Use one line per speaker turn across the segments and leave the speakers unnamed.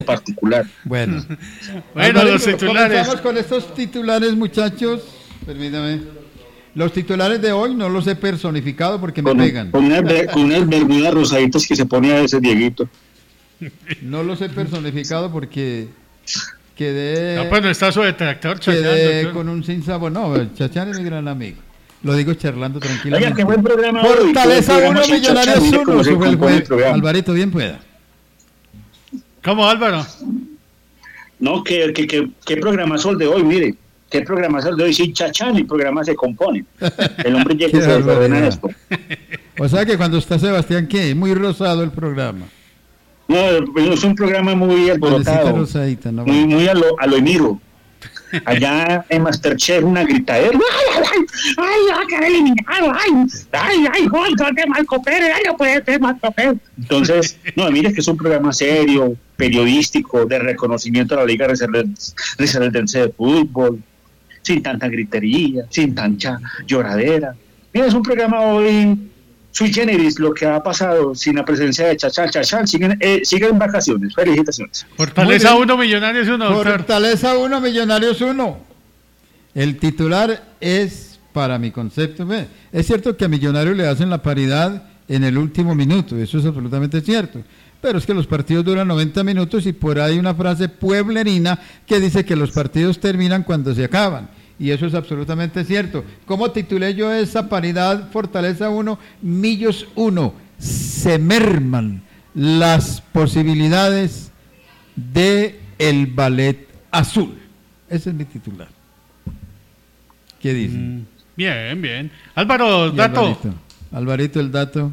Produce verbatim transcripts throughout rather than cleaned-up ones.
particular.
Bueno,
bueno,
Álvaro,
los titulares.
Comenzamos con estos titulares, muchachos. Permítame. Los titulares de hoy no los he personificado porque me
Con,
pegan.
con, unas, ver- con unas bermudas rosaditas que se pone a veces Dieguito.
No los he personificado porque quedé,
No, pues no está su detractor chachando.
quedé
¿no?
con un sinsabor. No, el Chachán es mi gran amigo. Lo digo charlando
Oiga,
tranquilamente.
qué buen programa hoy,
Fortaleza
qué buen programa
uno,
sin
Millonarios
Chachán, mire
uno.
cómo se
Sube el
compone el
juez.
programa.
Alvarito, bien pueda.
¿Cómo, Álvaro?
No, que, que, que, qué programazo el de hoy, mire. Qué programazo el de hoy. Sin Chachán el programa se compone. El hombre llega
Qué
y se desordena
barbaridad.
esto.
O sea que cuando está Sebastián, ¿qué? Muy rosado el programa.
No, es un programa muy
Valecita
alborotado.
rosadita, ¿no?
Muy, muy a lo, a lo Emiro. Allá en Masterchef una gritadera. ¡Ay, ay, ay! ¡Va a quedar eliminado! ¡Ay, ay, ay! ¡Joder, qué mal coopere! ¡Ay, no puede ser mal coopere! Entonces, no, mire que es un programa serio, periodístico, de reconocimiento a la Liga Rizalense de Fútbol, sin tanta gritería, sin tanta lloradera. Mira, es un programa hoy sui generis, lo que ha pasado sin la presencia de Chachán. Chachán siguen, eh, siguen en vacaciones. Felicitaciones.
Fortaleza
Muy bien.
uno, Millonarios uno, doctor.
Fortaleza uno, Millonarios uno. El titular es, para mi concepto, ve, es cierto que a Millonarios le hacen la paridad en el último minuto, eso es absolutamente cierto, pero es que los partidos duran noventa minutos y por ahí hay una frase pueblerina que dice que los partidos terminan cuando se acaban, y eso es absolutamente cierto. ¿Cómo titulé yo esa paridad? Fortaleza uno, Millos uno. Se merman las posibilidades de el ballet azul. Ese es mi titular. ¿Qué dicen?
Mm, bien, bien. Álvaro,
Y
dato.
Alvarito. Alvarito, el dato.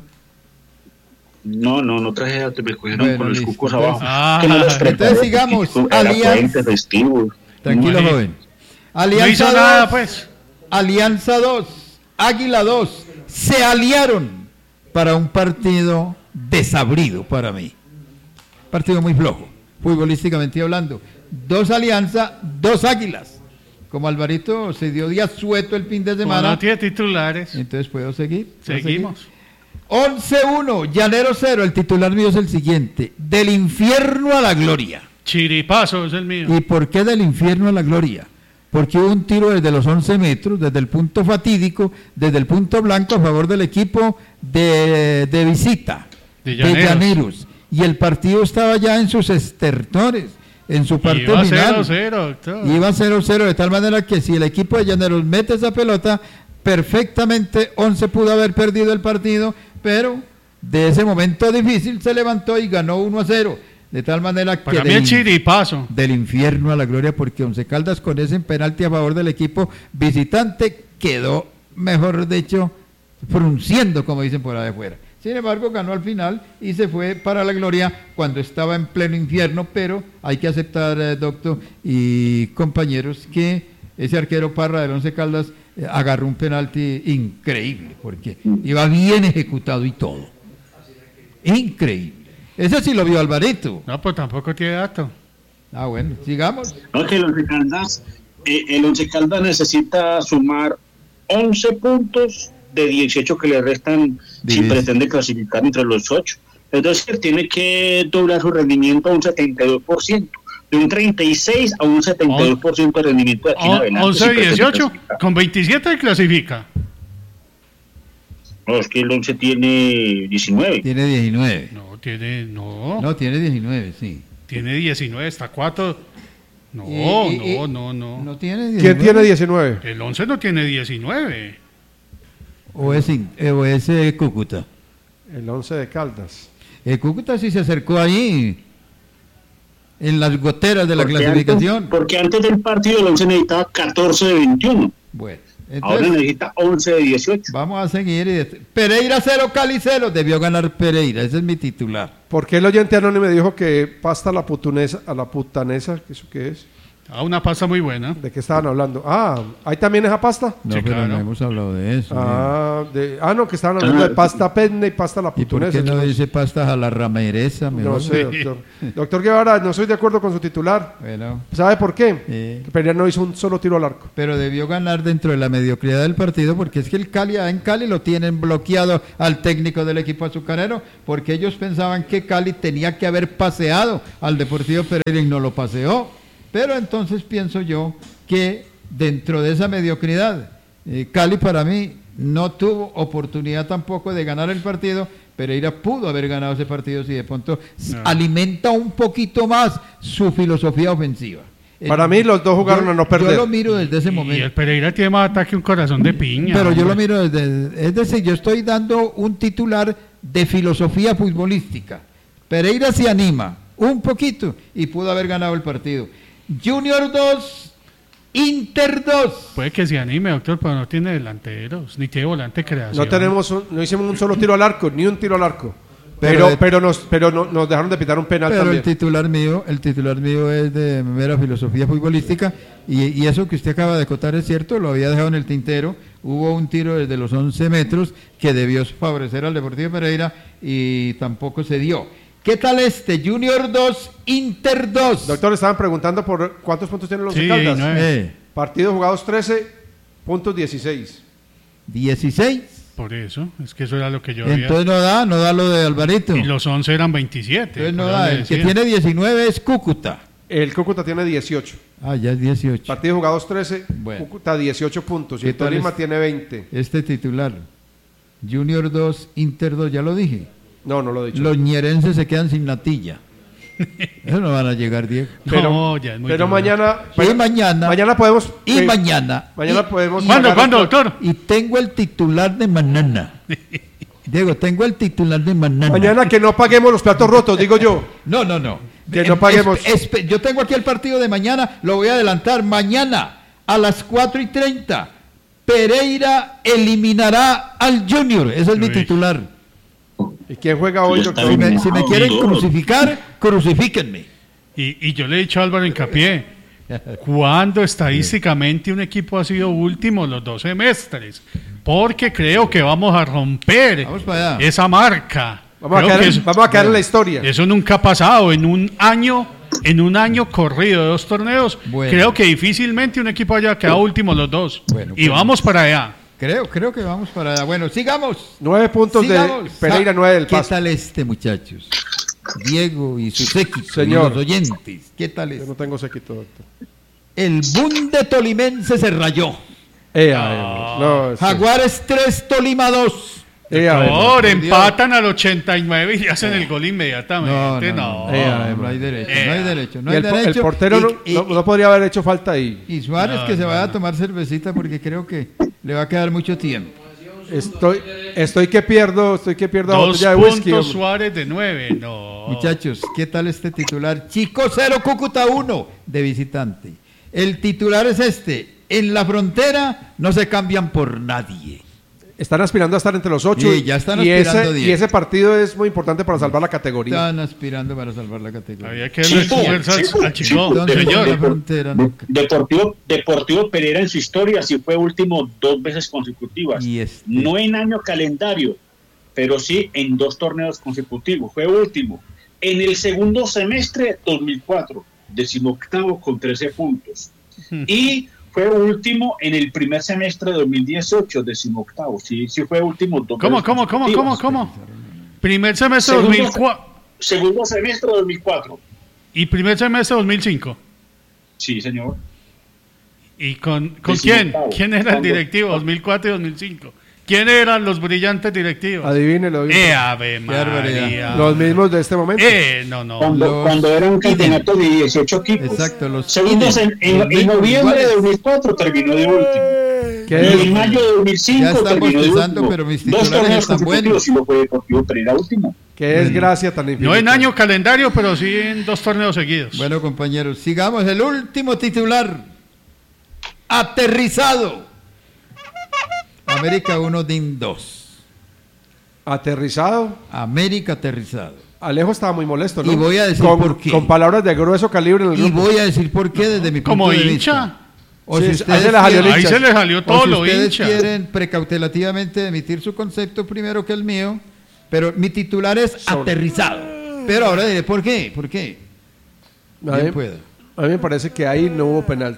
No, no, no traje datos, me cogieron
Bueno,
con los
listo.
cucos
Entonces-
abajo.
Ah,
Que no los preparé,
entonces sigamos.
porque era
Alianza-
puente festivo.
Tranquilo,
Bueno.
joven.
No
Alianza
hizo
dos,
nada, pues.
Alianza dos, Águila dos, se aliaron para un partido desabrido para mí. Partido muy flojo, futbolísticamente hablando. Dos Alianza, dos Águilas. Como Alvarito se dio día sueto el fin de
Como
semana,
no tiene titulares.
entonces puedo seguir. ¿Puedo
Seguimos.
seguir? once uno, Llanero cero. El titular mío es el siguiente: del infierno a la gloria.
Chiripazo es el mío.
¿Y por qué del infierno a la gloria? Porque hubo un tiro desde los once metros, desde el punto fatídico, desde el punto blanco a favor del equipo de, de visita,
De
de
Llaneros.
Llaneros. Y el partido estaba ya en sus estertores, en su parte
Iba
final.
cero cero, doctor.
Iba cero cero, de tal manera que si el equipo de Llaneros mete esa pelota, perfectamente once pudo haber perdido el partido, pero de ese momento difícil se levantó y ganó uno a cero. De tal manera que
Para mí
del,
es chiripazo.
del infierno a la gloria, porque Once Caldas con ese penalti a favor del equipo visitante quedó, mejor dicho, frunciendo, como dicen por ahí afuera. Sin embargo, ganó al final y se fue para la gloria cuando estaba en pleno infierno, pero hay que aceptar, eh, doctor y compañeros, que ese arquero Parra del Once Caldas eh, agarró un penalti increíble, porque iba bien ejecutado y todo. Increíble. Ese sí lo vio Alvarito.
No, pues tampoco tiene dato.
Ah, bueno, sigamos.
No, que el Once Caldas, eh, el Once Caldas necesita sumar once puntos de dieciocho que le restan si
Divis.
pretende clasificar entre los ocho. Entonces tiene que doblar su rendimiento a un setenta y dos por ciento, de un treinta y seis a un setenta y dos por ciento de rendimiento de aquí en adelante. si
once
pretende
dieciocho,
clasificar.
con veintisiete clasifica.
No, es que el once tiene diecinueve.
Tiene diecinueve.
No, tiene, no,
No, tiene diecinueve, sí.
tiene diecinueve, está cuatro. No,
Y- y-
no,
y-
no, no.
¿No tiene
¿Quién
diecinueve?
tiene diecinueve?
El once no tiene diecinueve.
O es, in- eh, o es eh, Cúcuta.
El once de Caldas.
El Cúcuta sí se acercó ahí en las goteras de la
Porque
clasificación.
Antes, porque antes del partido el once necesitaba catorce de veintiuno.
Bueno,
Ahora
entonces
necesita once de dieciocho.
vamos a seguir. y de- Pereira cero, Cali cero. Debió ganar Pereira, ese es mi titular.
¿Por qué el oyente anónimo me dijo que pasta a la putunesa, a la putanesa? ¿Eso qué es?
Ah, una pasta muy buena.
¿De qué estaban hablando? Ah, ¿hay también esa pasta?
No,
Sí,
pero
claro.
no hemos hablado de eso.
Ah, de, ah, no, que estaban hablando de pasta penne y pasta la
¿Y por
putunesa.
qué no
yo
dice pastas a la rameresa?
No
Mejor?
sé, doctor. Doctor Guevara, no estoy de acuerdo con su titular.
Bueno,
¿Sabe por qué?
eh,
Que Pereira no hizo un solo tiro al arco.
pero debió ganar dentro de la mediocridad del partido porque es que el Cali, en Cali lo tienen bloqueado al técnico del equipo azucarero porque ellos pensaban que Cali tenía que haber paseado al Deportivo Pereira y no lo paseó. Pero entonces pienso yo que dentro de esa mediocridad, eh, Cali para mí no tuvo oportunidad tampoco de ganar el partido. Pereira pudo haber ganado ese partido si de pronto
No.
alimenta un poquito más su filosofía ofensiva.
Para mí los dos jugaron
yo,
a no perder.
Yo lo miro desde ese
Y
momento.
el Pereira tiene más ataque que un corazón de piña.
Pero yo lo
hombre.
miro desde... Es decir, yo estoy dando un titular de filosofía futbolística. Pereira se anima un poquito y pudo haber ganado el partido. Junior dos, Inter dos.
Puede que se anime, doctor, pero no tiene delanteros, ni tiene volante de creación.
No tenemos, un- no hicimos un solo tiro al arco, ni un tiro al arco.
Pero-
Pero, pero, nos, pero no- nos dejaron de pitar un penal
Pero
también.
el titular mío, el titular mío es de mera filosofía futbolística y, y eso que usted acaba de acotar es cierto, lo había dejado en el tintero. Hubo un tiro desde los once metros que debió favorecer al Deportivo Pereira y tampoco se dio. ¿Qué tal este? Junior dos, Inter dos.
Doctor, estaban preguntando por cuántos puntos tienen los
Sí,
de Caldas.
nueve.
Eh,
Partidos jugados trece, puntos dieciséis.
dieciséis.
Por eso, es que eso era lo que yo había.
Entonces no da, no da lo de Alvarito.
Y los once eran veintisiete.
Entonces no
por
da.
eso
El que
decía.
tiene diecinueve es Cúcuta.
El Cúcuta tiene dieciocho.
Ah, ya es dieciocho.
Partidos jugados trece,
Bueno.
Cúcuta dieciocho puntos. Y
¿Qué
el
tal
Tolima
es?
tiene veinte.
Este titular. Junior dos, Inter dos, ya lo dije.
No, no lo he dicho.
Los ñerenses se quedan sin natilla. Eso no van a llegar, Diego.
Pero,
No, ya es muy
pero
duro.
mañana,
Y mañana.
mañana podemos.
Y
eh,
mañana.
Mañana
y,
podemos.
¿Cuándo,
pagar
cuándo,
otro-
doctor?
y tengo el titular de mañana. Diego, tengo el titular de mañana.
Mañana que no paguemos los platos rotos, digo yo.
No, no, no.
Que no
Em-
paguemos.
espe- espe- yo tengo aquí el partido de mañana, lo voy a adelantar. Mañana a las cuatro y treinta, Pereira eliminará al Junior. Ese es mi
Uy.
titular.
¿Y quién juega hoy,
Ya está
doctor?
Si me, si me
No,
quieren
no.
crucificar, crucifíquenme.
Y, y yo le he dicho a Álvaro Hincapié, ¿cuándo estadísticamente un equipo ha sido último los dos semestres? Porque creo que vamos a romper
Vamos para allá.
esa marca.
Vamos a
Creo
quedar,
que
en-
eso,
vamos a quedar en la historia.
eso nunca ha pasado en un año, en un año corrido de dos torneos.
Bueno.
Creo que difícilmente un equipo haya quedado último los dos.
Bueno,
y
pues.
vamos para allá.
Creo, creo que vamos para allá. Bueno, sigamos.
Nueve puntos
Sigamos.
de Pereira, nueve del
¿Qué
Pasto.
tal este, muchachos? Diego y sus séquito,
Señor.
y los oyentes. ¿Qué tal
Yo
este?
no tengo sequito, doctor.
El Bunde Tolimense se rayó.
Eh,
Ah.
no, es que-
Jaguares tres, Tolima dos.
eh, a ver,
Por
por
empatan al ochenta y nueve y le hacen el gol inmediatamente. No,
no,
Eh,
no,
a ver,
no hay derecho,
eh,
no hay derecho, no
y
hay
el, po- el
derecho.
portero
Y-
no,
y-
no- no podría haber hecho falta ahí.
y Suárez
No,
que se
no,
vaya a
no.
tomar cervecita porque creo que le va a quedar mucho tiempo.
Estoy, estoy que pierdo, estoy que pierdo la
dos
botella de
puntos
whisky. hombre.
Suárez de nueve. No.
Muchachos, ¿qué tal este titular? Chico cero, Cúcuta uno de visitante. El titular es este. En la frontera no se cambian por nadie.
Están aspirando a estar entre los ocho.
Sí, ya están
y
aspirando
ese,
diez.
y ese partido es muy importante para salvar la categoría.
Están aspirando para salvar la categoría.
Había que darle
Chico,
fuerza al-
chico,
al chico.
chico,
¿Dónde
de-
está la
Señor.
frontera? No?
Deportivo, Deportivo Pereira en su historia sí fue último dos veces consecutivas.
Y este-
No en año calendario, pero sí en dos torneos consecutivos. Fue último. En el segundo semestre dos mil cuatro, decimoctavo con trece puntos. Y fue último en el primer semestre de dos mil dieciocho, decimoctavo. Sí, sí fue último dos
¿Cómo,
veces
cómo, cómo, cómo,
consecutivas.
cómo? Primer semestre
Segundo-
dos mil cuatro
Segundo semestre de dos mil cuatro.
y primer semestre dos mil cinco.
Sí, señor.
¿Y con, con quién?
Decimoctavo.
¿Quién era el
¿Cuándo?
directivo? dos mil cuatro y dos mil cinco. ¿Quién eran los brillantes directivos?
Adivínelo.
¡Eh, ave
barbaridad.
María!
Los mismos de este momento.
¡Eh, no, no!
Cuando,
Los-
cuando era un campeonato de dieciocho equipos.
Exacto, los
Segundo,
Ines,
en, en-
los
en
mismos
noviembre de
iguales.
dos mil cuatro terminó de último.
¿Qué
Y
es?
en mayo de dos mil cinco
Ya están
terminó de
bostezando,
último.
pero mis
Dos
titulares
torneos
están
consecutivos
buenos.
y lo fue Deportivo Pereira último.
Qué desgracia tan infinita.
No en año calendario, pero sí en dos torneos seguidos.
Bueno, compañeros, sigamos. El último titular. Aterrizado. América uno, D I N dos.
Aterrizado.
América aterrizado.
Alejo estaba muy molesto, ¿no?
Y voy a decir
con,
por qué.
Con palabras de grueso calibre en el
Y
grupo.
voy a decir por qué desde mi punto
Como
de
hincha.
vista. O
Sí,
si
ahí
ustedes
se le salió el
quieren-
Ahí
hincha.
se le salió
o
todo
si
lo
ustedes
hincha.
quieren precautelativamente emitir su concepto primero que el mío, pero mi titular es
Sobre-
aterrizado. Pero ahora diré, ¿por qué? ¿Por qué?
A
Bien
mí,
puedo.
a mí me parece que ahí no hubo penalti.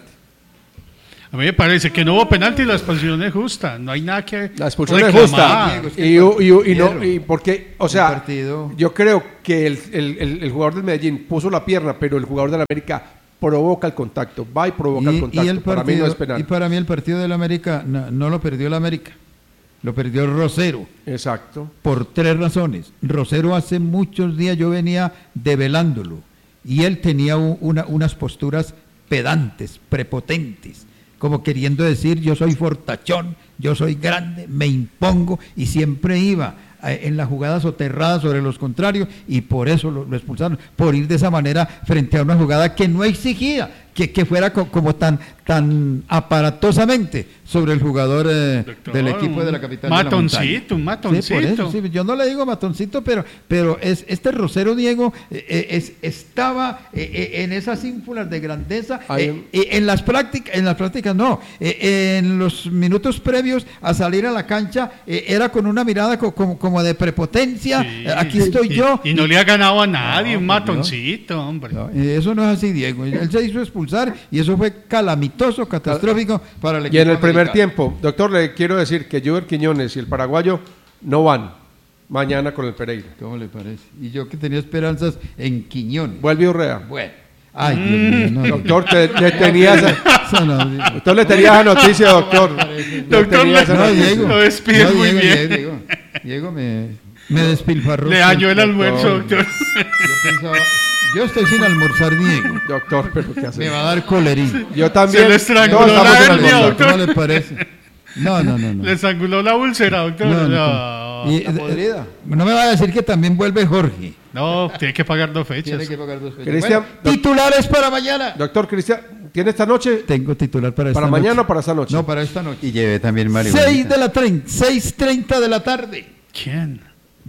A mí me parece que no hubo penalti y la expulsión es justa. No hay nada que
La expulsión es
reclamar.
justa.
Diego, es que
Y,
el
y- y- y no,
partido-
y porque, o
el
sea,
partido-
yo creo que el, el- el- el jugador del Medellín puso la pierna, pero el jugador del América provoca el contacto, va y provoca el
Y,
contacto.
y el
para mí no
partido-
es penal.
y para mí el partido del América no, no lo perdió el América, lo perdió el Rosero.
Exacto.
Por tres razones. Rosero hace muchos días yo venía develándolo y él tenía u- una- unas posturas pedantes, prepotentes, como queriendo decir yo soy fortachón, yo soy grande, me impongo y siempre iba eh, en la jugada soterrada sobre los contrarios y por eso lo, lo expulsaron, por ir de esa manera frente a una jugada que no exigía que, que fuera co- como tan, tan aparatosamente sobre el jugador eh,
Doctor,
del equipo de la capital de la
matoncito, un
montaña. Sí, por eso,
matoncito.
sí, yo no le digo matoncito, pero, pero es, este Rosero Diego eh, eh, es, estaba eh, eh, en esas ínfulas de grandeza,
Hay
eh,
un-
eh, en las prácticas, en las prácticas no, eh, en los minutos previos a salir a la cancha eh, era con una mirada co- como, como de prepotencia,
Sí.
eh, aquí estoy
Y-
yo.
Y, no le ha ganado a nadie,
No,
un
pues,
matoncito, hombre.
No, eh, eso no es así, Diego. Él se hizo expulsar y eso fue calamitoso, catastrófico para el equipo
Y en el primer
americano.
tiempo, doctor, le quiero decir que Juber Quiñones y el paraguayo no van mañana con el Pereira.
¿Cómo le parece? Y yo que tenía esperanzas en Quiñón.
Vuelve Urrea.
Bueno. Ay, Dios mío, no, no.
Doctor, te, te tenía esa,
Eso no, Diego.
doctor, le tenía esa noticia, doctor. Le
Doctor,
tenía
le-
esa
No,
noticia.
Diego.
Lo despide
No,
muy
Diego,
bien.
Diego, Diego, Diego me, me despilfarró.
Le halló el
siempre,
almuerzo, doctor.
Yo pensaba, yo estoy sin almorzar, Diego.
Doctor, pero ¿qué hace?
Me va a dar colerín.
Yo también.
Se le estranguló
todos estamos
la
en
hernia,
almorzar.
doctor.
¿Cómo le parece? No, no, no. no.
Le estranguló la úlcera, doctor.
No,
No,
no, Y,
La
eh,
podrida.
no me va a decir que también vuelve Jorge.
No, tiene que pagar dos fechas.
Tiene que pagar dos fechas.
Cristian,
Bueno,
doc-
titulares para mañana.
Doctor Cristian, ¿tiene esta noche?
Tengo titular para esta
¿Para
noche.
mañana o para esta noche?
No, para esta noche.
Y lleve también Mario.
seis de la treinta, seis treinta de la tarde.
¿Quién?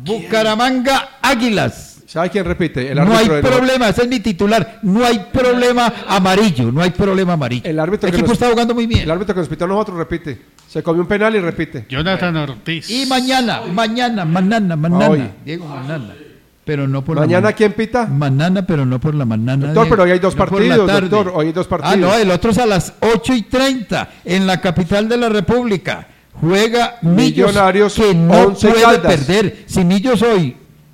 Bucaramanga Águilas.
¿Sabe quién repite? El
No hay
árbitro de-
problema, ese es mi titular. No hay problema amarillo, no hay problema amarillo.
El árbitro que
equipo
nos-
está jugando muy bien.
El árbitro que nos pitó a nosotros repite. Se comió un penal y repite.
Jonathan Ortiz.
Y mañana, mañana, mañana, mañana.
Hoy.
Diego, mañana. Pero no por
¿Mañana
la ma-
quién pita?
Mañana, pero no por la mañana.
Doctor,
Diego.
pero hoy hay dos
No por la
partidos,
tarde.
doctor, hoy hay dos partidos.
Ah, no, el otro es a las ocho y treinta en la capital de la República. Juega Millos,
Millonarios,
que no
Once
puede
Caldas.
perder. Si Millos hoy,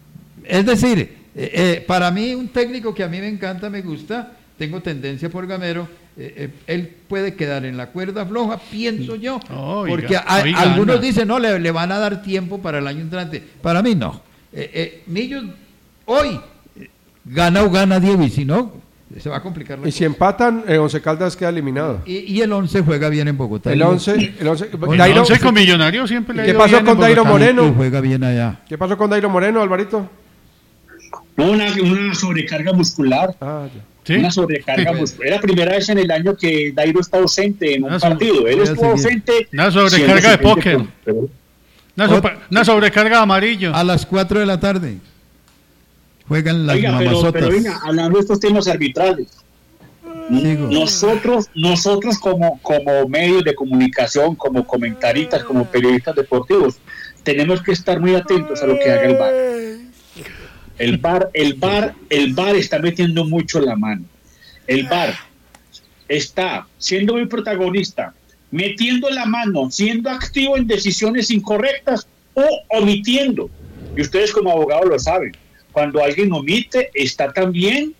es decir, eh, eh, para mí un técnico que a mí me encanta, me gusta, tengo tendencia por Gamero, eh, eh, él puede quedar en la cuerda floja, pienso yo,
Oiga,
porque a-
oiga,
algunos
Ana.
dicen, no, le, le van a dar tiempo para el año entrante. Para mí no. Eh, eh, Millos hoy eh, gana o gana Diego, y si no, se va a complicar la
Y si empatan, eh, Once Caldas queda eliminado.
y, y el once juega bien en Bogotá.
El
Y-
once, el once,
El
Dairo-
once con Millonarios siempre le ha
¿Qué
ido
pasó
bien
con
en
Dairo
Bogotá.
Moreno?
y juega bien allá.
¿Qué pasó con Dairo Moreno, Alvarito?
No, una, una sobrecarga muscular.
Ah, ya.
¿Sí?
Una sobrecarga
Sí.
muscular. Es la primera vez en el año que Dairo está ausente en un
Una so-
partido. Él
voy a
estuvo
seguir.
ausente.
Una sobrecarga
siendo
de
suplente
póker.
con- pero-
Una, sopa- una sobrecarga de amarillo.
A las cuatro de la tarde juegan las
Oiga, pero,
mamazotas.
pero venga, hablando de estos temas arbitrales,
Sigo.
nosotros, nosotros como, como medios de comunicación, como comentaristas, como periodistas deportivos, tenemos que estar muy atentos a lo que haga el V A R. El V A R, el V A R, el V A R está metiendo mucho la mano. El V A R está siendo muy protagonista, metiendo la mano, siendo activo en decisiones incorrectas o omitiendo. Y ustedes como abogados lo saben. Cuando alguien omite, está también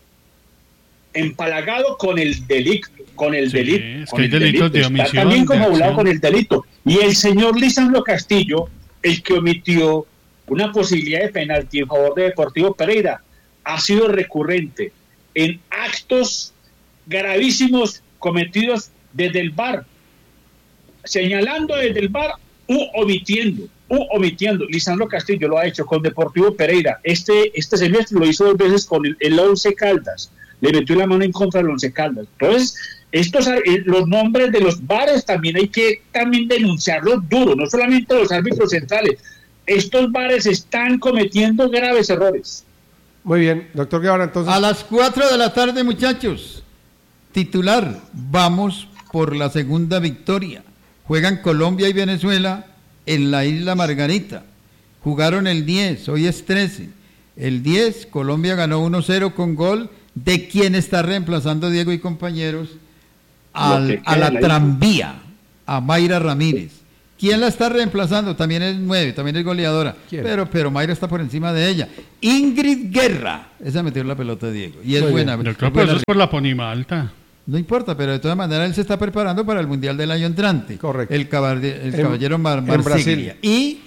empalagado con el delito, con el
Sí,
delito.
es
con
que hay
el
delitos de
Está
omisión,
también
de
como hablado
acción.
con el delito. Y el señor Lisandro Castillo, el que omitió una posibilidad de penalti en favor de Deportivo Pereira, ha sido recurrente en actos gravísimos cometidos desde el V A R, señalando desde el V A R u omitiendo, u omitiendo. Lisandro Castillo lo ha hecho con Deportivo Pereira. Este, este semestre lo hizo dos veces con el, el Once Caldas. Le metió la mano en contra del Once Caldas. Entonces, estos, eh, los nombres de los V A Res también hay que también denunciarlos duro, no solamente los árbitros centrales. Estos V A Res están cometiendo graves errores.
Muy bien, doctor Guevara, entonces.
A las cuatro de la tarde, muchachos. Titular, vamos por la segunda victoria. Juegan Colombia y Venezuela en la isla Margarita. Jugaron el diez, hoy es trece. El diez, Colombia ganó uno cero con gol de quien está reemplazando Diego y compañeros al, a la tranvía, a Mayra Ramírez. ¿Quién la está reemplazando? También es nueve, también es goleadora. ¿Quién? Pero, pero Mayra está por encima de ella. Ingrid Guerra. Esa metió la pelota de Diego. Y es
Muy
buena.
Yo creo que eso es por la ponima alta.
No importa, pero de todas maneras él se está preparando para el Mundial del año entrante.
Correcto.
El, caballero, el
en,
caballero Mar
en Brasil.
Y,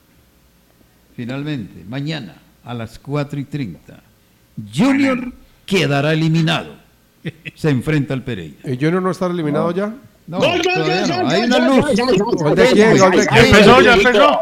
finalmente, mañana a las cuatro y treinta, Junior quedará eliminado. Se enfrenta al Pereira.
¿Y Junior no está eliminado no. ya?
No, gol, todavía no. Hay una luz.
¿Gol de quién? ¿Gol de quién?
Empezó, ya empezó.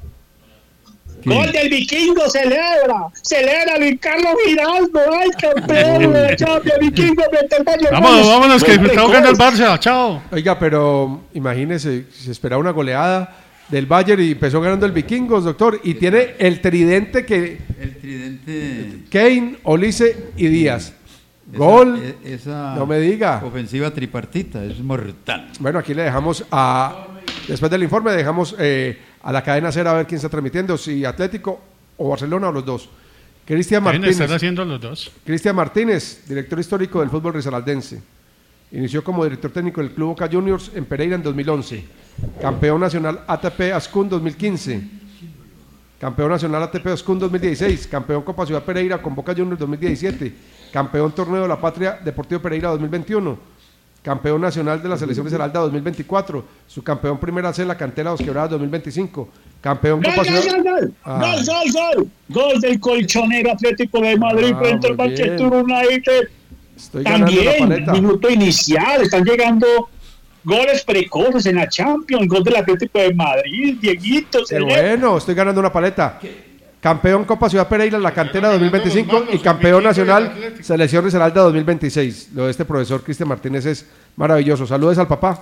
Gol del Vikingo, celebra, celebra Luis Carlos Giraldo, ay campeón de la Champions, Vikingo frente al Bayern.
Vámonos, vámonos, que está jugando el Barça, chao.
Oiga, pero imagínese, se esperaba una goleada del Bayern y empezó ganando el Vikingos, doctor, y tiene el tridente que...
El tridente...
Kane, Olise y Díaz. Gol,
esa, esa
no me diga.
Ofensiva tripartita, es mortal.
Bueno, aquí le dejamos a... Después del informe dejamos eh, a la cadena cero a ver quién está transmitiendo, si Atlético o Barcelona o los dos. Cristian Martínez.
Están haciendo los dos.
Cristian Martínez, director histórico del fútbol risaraldense. Inició como director técnico del Club Boca Juniors en Pereira en dos mil once. Campeón nacional A T P Ascun dos mil quince. Campeón nacional A T P Ascun dos mil dieciséis. Campeón Copa Ciudad Pereira con Boca Juniors dos mil diecisiete. Campeón Torneo de la Patria Deportivo Pereira dos mil veintiuno. Campeón nacional de la Selección Risaralda dos mil veinticuatro. Subcampeón Primera C la Cantera Dos Quebradas dos mil veinticinco. Campeón
Copa
Ciudad...
Gol, gol, ah. gol, gol, gol. Gol del colchonero Atlético de Madrid ah, frente al Manchester United.
Estoy
También, minuto inicial, están llegando goles precoces en la Champions, gol del Atlético de Madrid, Dieguito.
Qué bueno, estoy ganando una paleta. Campeón Copa Ciudad Pereira, la Cantera dos mil veinticinco y campeón nacional Selección Risaralda dos mil veintiséis. Lo de este profesor Cristian Martínez es maravilloso. Saludes al papá.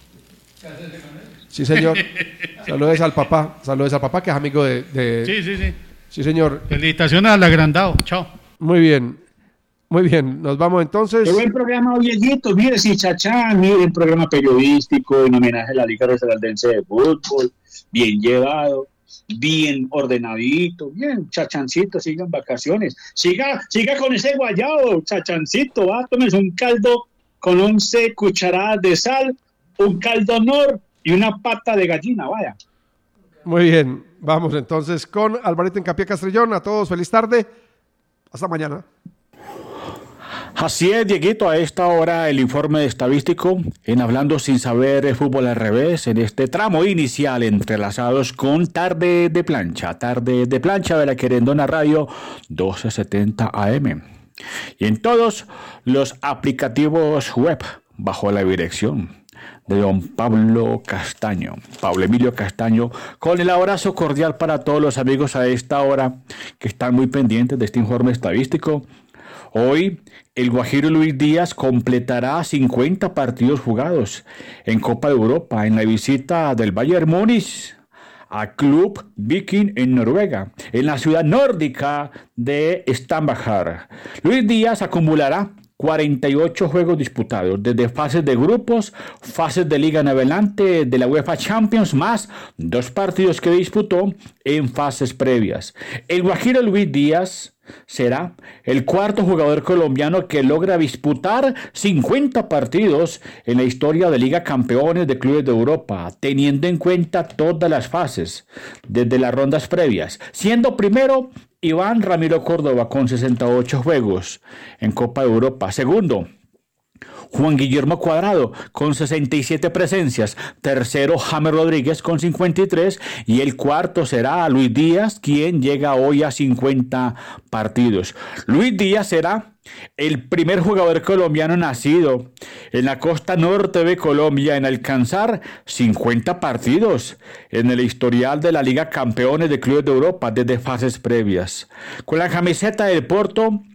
Sí, señor. Saludes al papá. Saludes al papá que es amigo de... de...
Sí, sí, sí.
Sí, señor.
Felicitaciones al agrandado. Chao.
Muy bien. Muy bien, nos vamos entonces.
Qué buen programa, Dieguito. Mire, si Chachán, mire, un programa periodístico en homenaje a la Liga Risaraldense de Fútbol, bien llevado, bien ordenadito, bien, Chachancito, siga en vacaciones. Siga, siga con ese guayabo, Chachancito, va, tómese un caldo con once cucharadas de sal, un caldo honor y una pata de gallina, vaya.
Muy bien, vamos entonces con Alvarito Hincapié Castrillón. A todos, feliz tarde. Hasta mañana.
Así es, Dieguito, a esta hora el informe estadístico en Hablando Sin Saber Fútbol al Revés, en este tramo inicial entrelazados con Tarde de Plancha, Tarde de Plancha de la Querendona Radio doce setenta A M. Y en todos los aplicativos web bajo la dirección de don Pablo Castaño, Pablo Emilio Castaño, con el abrazo cordial para todos los amigos a esta hora que están muy pendientes de este informe estadístico. Hoy el Guajiro Luis Díaz completará cincuenta partidos jugados en Copa de Europa en la visita del Bayern Múnich a Club Viking en Noruega, en la ciudad nórdica de Stavanger. Luis Díaz acumulará cuarenta y ocho juegos disputados, desde fases de grupos, fases de liga en adelante de la UEFA Champions, más dos partidos que disputó en fases previas. El Guajiro Luis Díaz será el cuarto jugador colombiano que logra disputar cincuenta partidos en la historia de Liga Campeones de Clubes de Europa, teniendo en cuenta todas las fases, desde las rondas previas, siendo primero Iván Ramiro Córdoba con sesenta y ocho juegos en Copa de Europa. Segundo, Juan Guillermo Cuadrado con sesenta y siete presencias. Tercero, James Rodríguez con cincuenta y tres. Y el cuarto será Luis Díaz, quien llega hoy a cincuenta partidos. Luis Díaz será el primer jugador colombiano nacido en la costa norte de Colombia en alcanzar cincuenta partidos en el historial de la Liga Campeones de Clubes de Europa desde fases previas. Con la camiseta del Porto,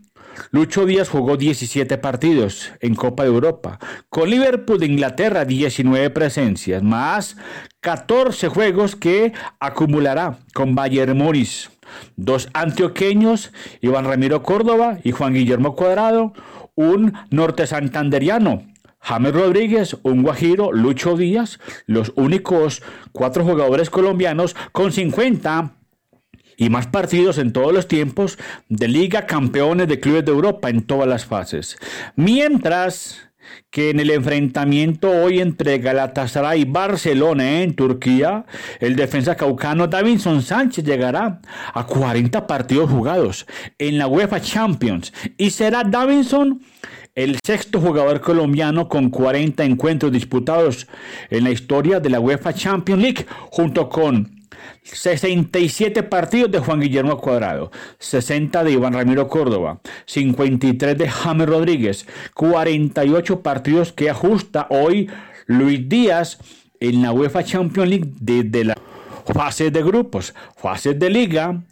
Lucho Díaz jugó diecisiete partidos en Copa de Europa. Con Liverpool de Inglaterra, diecinueve presencias, más catorce juegos que acumulará con Bayern Múnich. Dos antioqueños, Iván Ramiro Córdoba y Juan Guillermo Cuadrado. Un norte santanderiano, James Rodríguez, un guajiro, Lucho Díaz. Los únicos cuatro jugadores colombianos con cincuenta y más partidos en todos los tiempos de Liga Campeones de Clubes de Europa en todas las fases. Mientras que en el enfrentamiento hoy entre Galatasaray y Barcelona en Turquía, el defensa caucano Davinson Sánchez llegará a cuarenta partidos jugados en la UEFA Champions y será Davinson el sexto jugador colombiano con cuarenta encuentros disputados en la historia de la UEFA Champions League, junto con sesenta y siete partidos de Juan Guillermo Cuadrado, sesenta de Iván Ramiro Córdoba, cincuenta y tres de James Rodríguez, cuarenta y ocho partidos que ajusta hoy Luis Díaz en la UEFA Champions League desde las fases de grupos, fases de liga,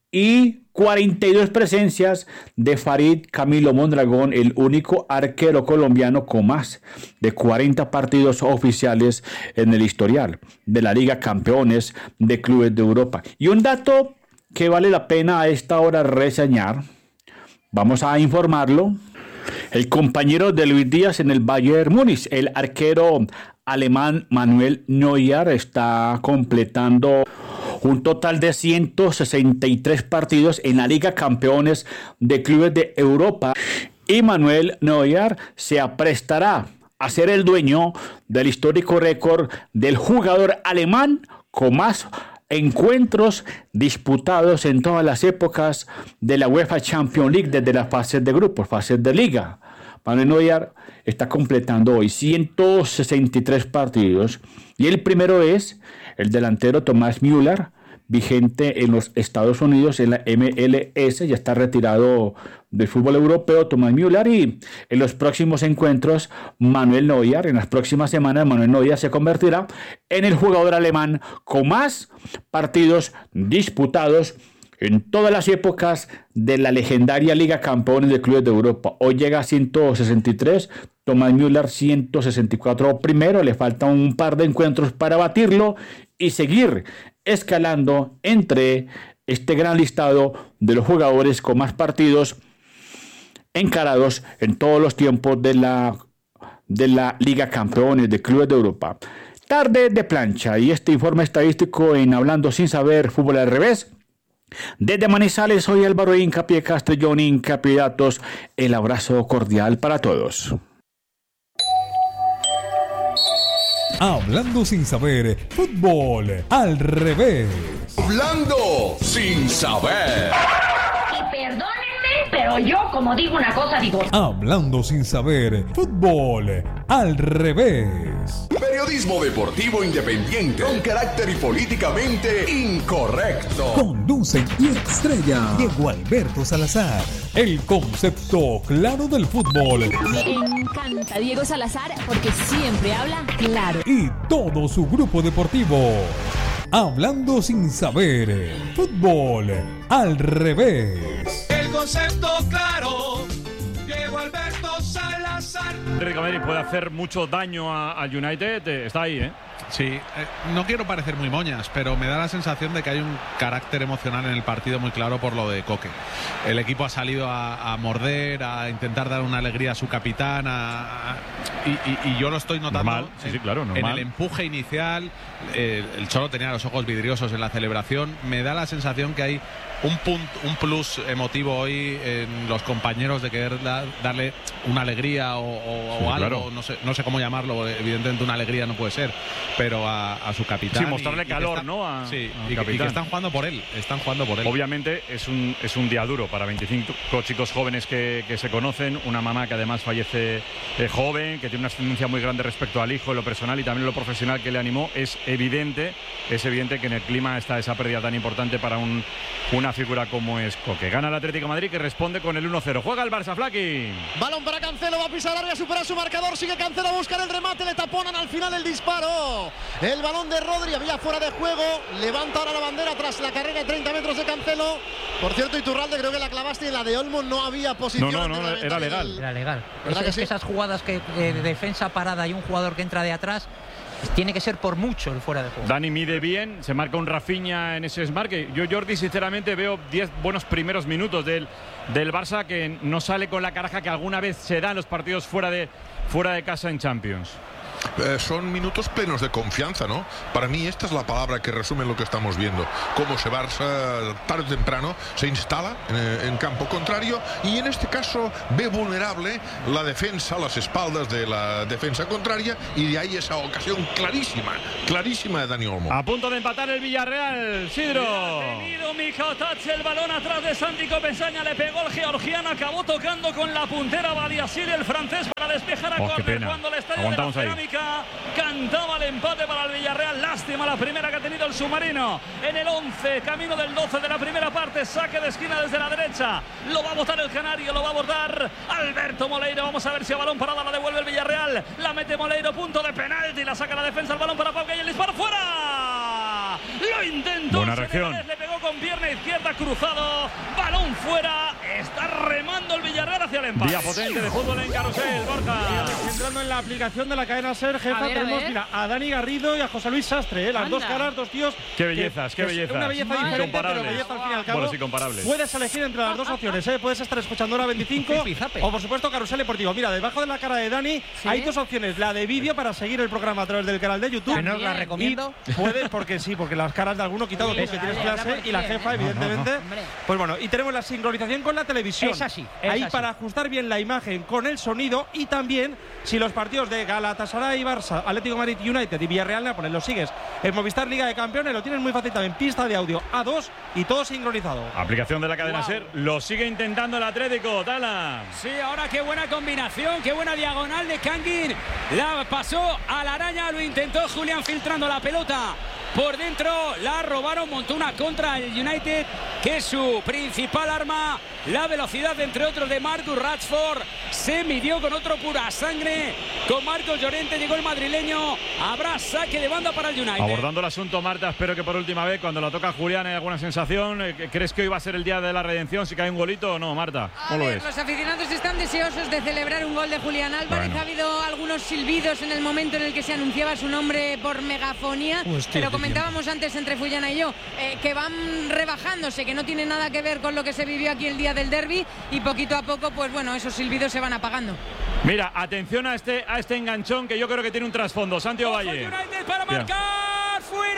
y cuarenta y dos presencias de Farid Camilo Mondragón, el único arquero colombiano con más de cuarenta partidos oficiales en el historial de la Liga Campeones de Clubes de Europa. Y un dato que vale la pena a esta hora reseñar, vamos a informarlo. El compañero de Luis Díaz en el Bayern Múnich, el arquero alemán Manuel Neuer, está completando un total de ciento sesenta y tres partidos en la Liga Campeones de Clubes de Europa, y Manuel Neuer se aprestará a ser el dueño del histórico récord del jugador alemán con más encuentros disputados en todas las épocas de la UEFA Champions League, desde las fases de grupos, fases de liga. Manuel Neuer está completando hoy ciento sesenta y tres partidos, y el primero es el delantero Thomas Müller, vigente en los Estados Unidos en la M L S, ya está retirado del fútbol europeo Thomas Müller, y en los próximos encuentros Manuel Neuer, en las próximas semanas Manuel Neuer se convertirá en el jugador alemán con más partidos disputados en todas las épocas de la legendaria Liga Campeones de Clubes de Europa. Hoy llega a ciento sesenta y tres, Thomas Müller ciento sesenta y cuatro primero, le faltan un par de encuentros para batirlo y seguir escalando entre este gran listado de los jugadores con más partidos encarados en todos los tiempos de la, de la Liga Campeones de Clubes de Europa. Tarde de plancha, y este informe estadístico en Hablando Sin Saber, Fútbol al Revés. Desde Manizales, soy Álvaro Hincapié Castellón, Hincapié Datos. El abrazo cordial para todos.
Hablando Sin Saber, Fútbol al Revés.
Hablando Sin Saber.
Y perdónenme, pero yo como digo una cosa digo.
Hablando Sin Saber, Fútbol al Revés.
Periodismo deportivo independiente con carácter y políticamente incorrecto.
Conducen y estrella Diego Alberto Salazar. El concepto claro del fútbol.
Me encanta Diego Salazar porque siempre habla claro.
Y todo su grupo deportivo. Hablando Sin Saber, Fútbol al Revés.
El concepto claro, Diego Alberto Salazar.
Atlético de Madrid puede hacer mucho daño al United, está ahí, ¿eh?
Sí, eh, no quiero parecer muy moñas, pero me da la sensación de que hay un carácter emocional en el partido muy claro por lo de Coque. El equipo ha salido a, a morder, a intentar dar una alegría a su capitán, a, a, y, y, y yo lo estoy notando
normal. Sí, sí, claro, normal.
En el empuje inicial. Eh, el Cholo tenía los ojos vidriosos en la celebración. Me da la sensación que hay un punto, un plus emotivo hoy en los compañeros de querer da, darle una alegría o, o,
sí,
o algo,
claro.
no sé, no sé cómo llamarlo, evidentemente una alegría no puede ser, pero a, a su capitán.
Sí, mostrarle
y,
calor,
y que están,
¿no? A,
sí,
a
y, que, y que están jugando por él, están jugando por él.
Obviamente es un, es un día duro para veinticinco chicos jóvenes que, que se conocen, una mamá que además fallece eh, joven joven, que tiene una ascendencia muy grande respecto al hijo, en lo personal y también en lo profesional que le animó, es evidente, es evidente que en el clima está esa pérdida tan importante para un, una figura como es Coque. Gana el Atlético de Madrid, que responde con el uno cero. Juega el Barça, Flaki.
Balón para Cancelo, va a pisar área, supera su marcador, sigue Cancelo a buscar el remate, le taponan al final el disparo. El balón de Rodri había fuera de juego, levanta ahora la bandera tras la carrera de treinta metros de Cancelo. Por cierto, Iturralde, creo que la clavaste y en la de Olmo no había posición.
No, no, no, era legal.
Era legal.
¿Verdad
Es,
que
es
sí?
que esas jugadas que eh, de defensa parada y un jugador que entra de atrás, tiene que ser por mucho el fuera de juego.
Dani mide bien, se marca un Rafinha en ese desmarque. Yo, Jordi, sinceramente veo diez buenos primeros minutos del, del Barça, que no sale con la caraja que alguna vez se da en los partidos fuera de, fuera de casa en Champions.
Eh, son minutos plenos de confianza, ¿no? Para mí esta es la palabra que resume lo que estamos viendo. Cómo se Barça tarde o temprano se instala en, en campo contrario y en este caso ve vulnerable la defensa, las espaldas de la defensa contraria, y de ahí esa ocasión clarísima, clarísima de Dani Olmo.
A punto de empatar el Villarreal, Sidro.
Ha tenido Mijatovic el balón atrás de Santi Copesaña, le pegó el georgiano, acabó tocando con la puntera Badiashile, el francés, para despejar a
Oh, qué
córner
pena.
cuando el estadio
Aguantamos
de la
ahí.
Cerámica cantaba el empate para el Villarreal. Lástima la primera que ha tenido el submarino en el once, camino del doce de la primera parte. Saque de esquina desde la derecha, lo va a botar el canario, lo va a botar Alberto Moleiro. Vamos a ver si a balón parada la devuelve el Villarreal, la mete Moleiro, punto de penalti, la saca la defensa, el balón para Pau, y el disparo fuera. Lo intentó,
Buena reacción.
le pegó con pierna izquierda, cruzado, balón fuera. Está remando el Villarreal hacia el empate.
Día potente de fútbol en Carrusel, Borja.
Entrando en la aplicación de la cadena SER, jefa,
A ver, a
tenemos
ver.
mira, a Dani Garrido y a José Luis Sastre, ¿eh? las
Anda.
dos caras, dos tíos.
Qué bellezas,
que-
qué
que es
bellezas.
Una belleza diferente, pero
Incomparables.
belleza al fin y al cabo.
Bueno, sí, comparables.
Puedes elegir entre las dos opciones, ¿eh? Puedes estar escuchando hora veinticinco o, por supuesto, Carrusel Deportivo. Mira, debajo de la cara de Dani hay dos opciones. La de vídeo para seguir el programa a través del canal de YouTube.
Que no os la recomiendo.
Y puedes, porque sí, porque las caras de alguno quitado tú, que tienes clase, y la jefa, evidentemente. Pues bueno, y tenemos la sincronización con la televisión.
Es así, es
Ahí
así.
para ajustar bien la imagen con el sonido, y también si los partidos de Galatasaray, Barça, Atlético de Madrid, United y Villarreal Nápoles los sigues en Movistar Liga de Campeones, lo tienes muy fácil también, pista de audio A dos y todo sincronizado.
Aplicación de la cadena
Wow.
SER, lo sigue intentando el Atlético, Tala.
Sí, ahora qué buena combinación, qué buena diagonal de Kangin. La pasó a la araña, lo intentó Julián filtrando la pelota por dentro, la robaron, montó una contra el United, que es su principal arma, la velocidad, entre otros, de Marcus Rashford. Se midió con otro pura sangre, con Marcos Llorente, llegó el madrileño. Habrá saque de banda para el United.
Abordando el asunto, Marta, espero que por última vez, cuando la toca Julián, hay alguna sensación. Eh, ¿Crees que hoy va a ser el día de la redención si cae un golito o no, Marta? ¿Cómo lo ves?
Los aficionados están deseosos de celebrar un gol de Julián Álvarez.
Bueno.
Ha habido algunos silbidos en el momento en el que se anunciaba su nombre por megafonía.
Hostia,
pero
qué
comentábamos antes entre Fullana y yo eh, que van rebajándose, que no tiene nada que ver con lo que se vivió aquí el día del derbi, y poquito a poco, pues bueno, esos silbidos se van apagando.
Mira, atención a este, a este enganchón que yo creo que tiene un trasfondo. Santiago Valle.
United para
Mira.
marcar,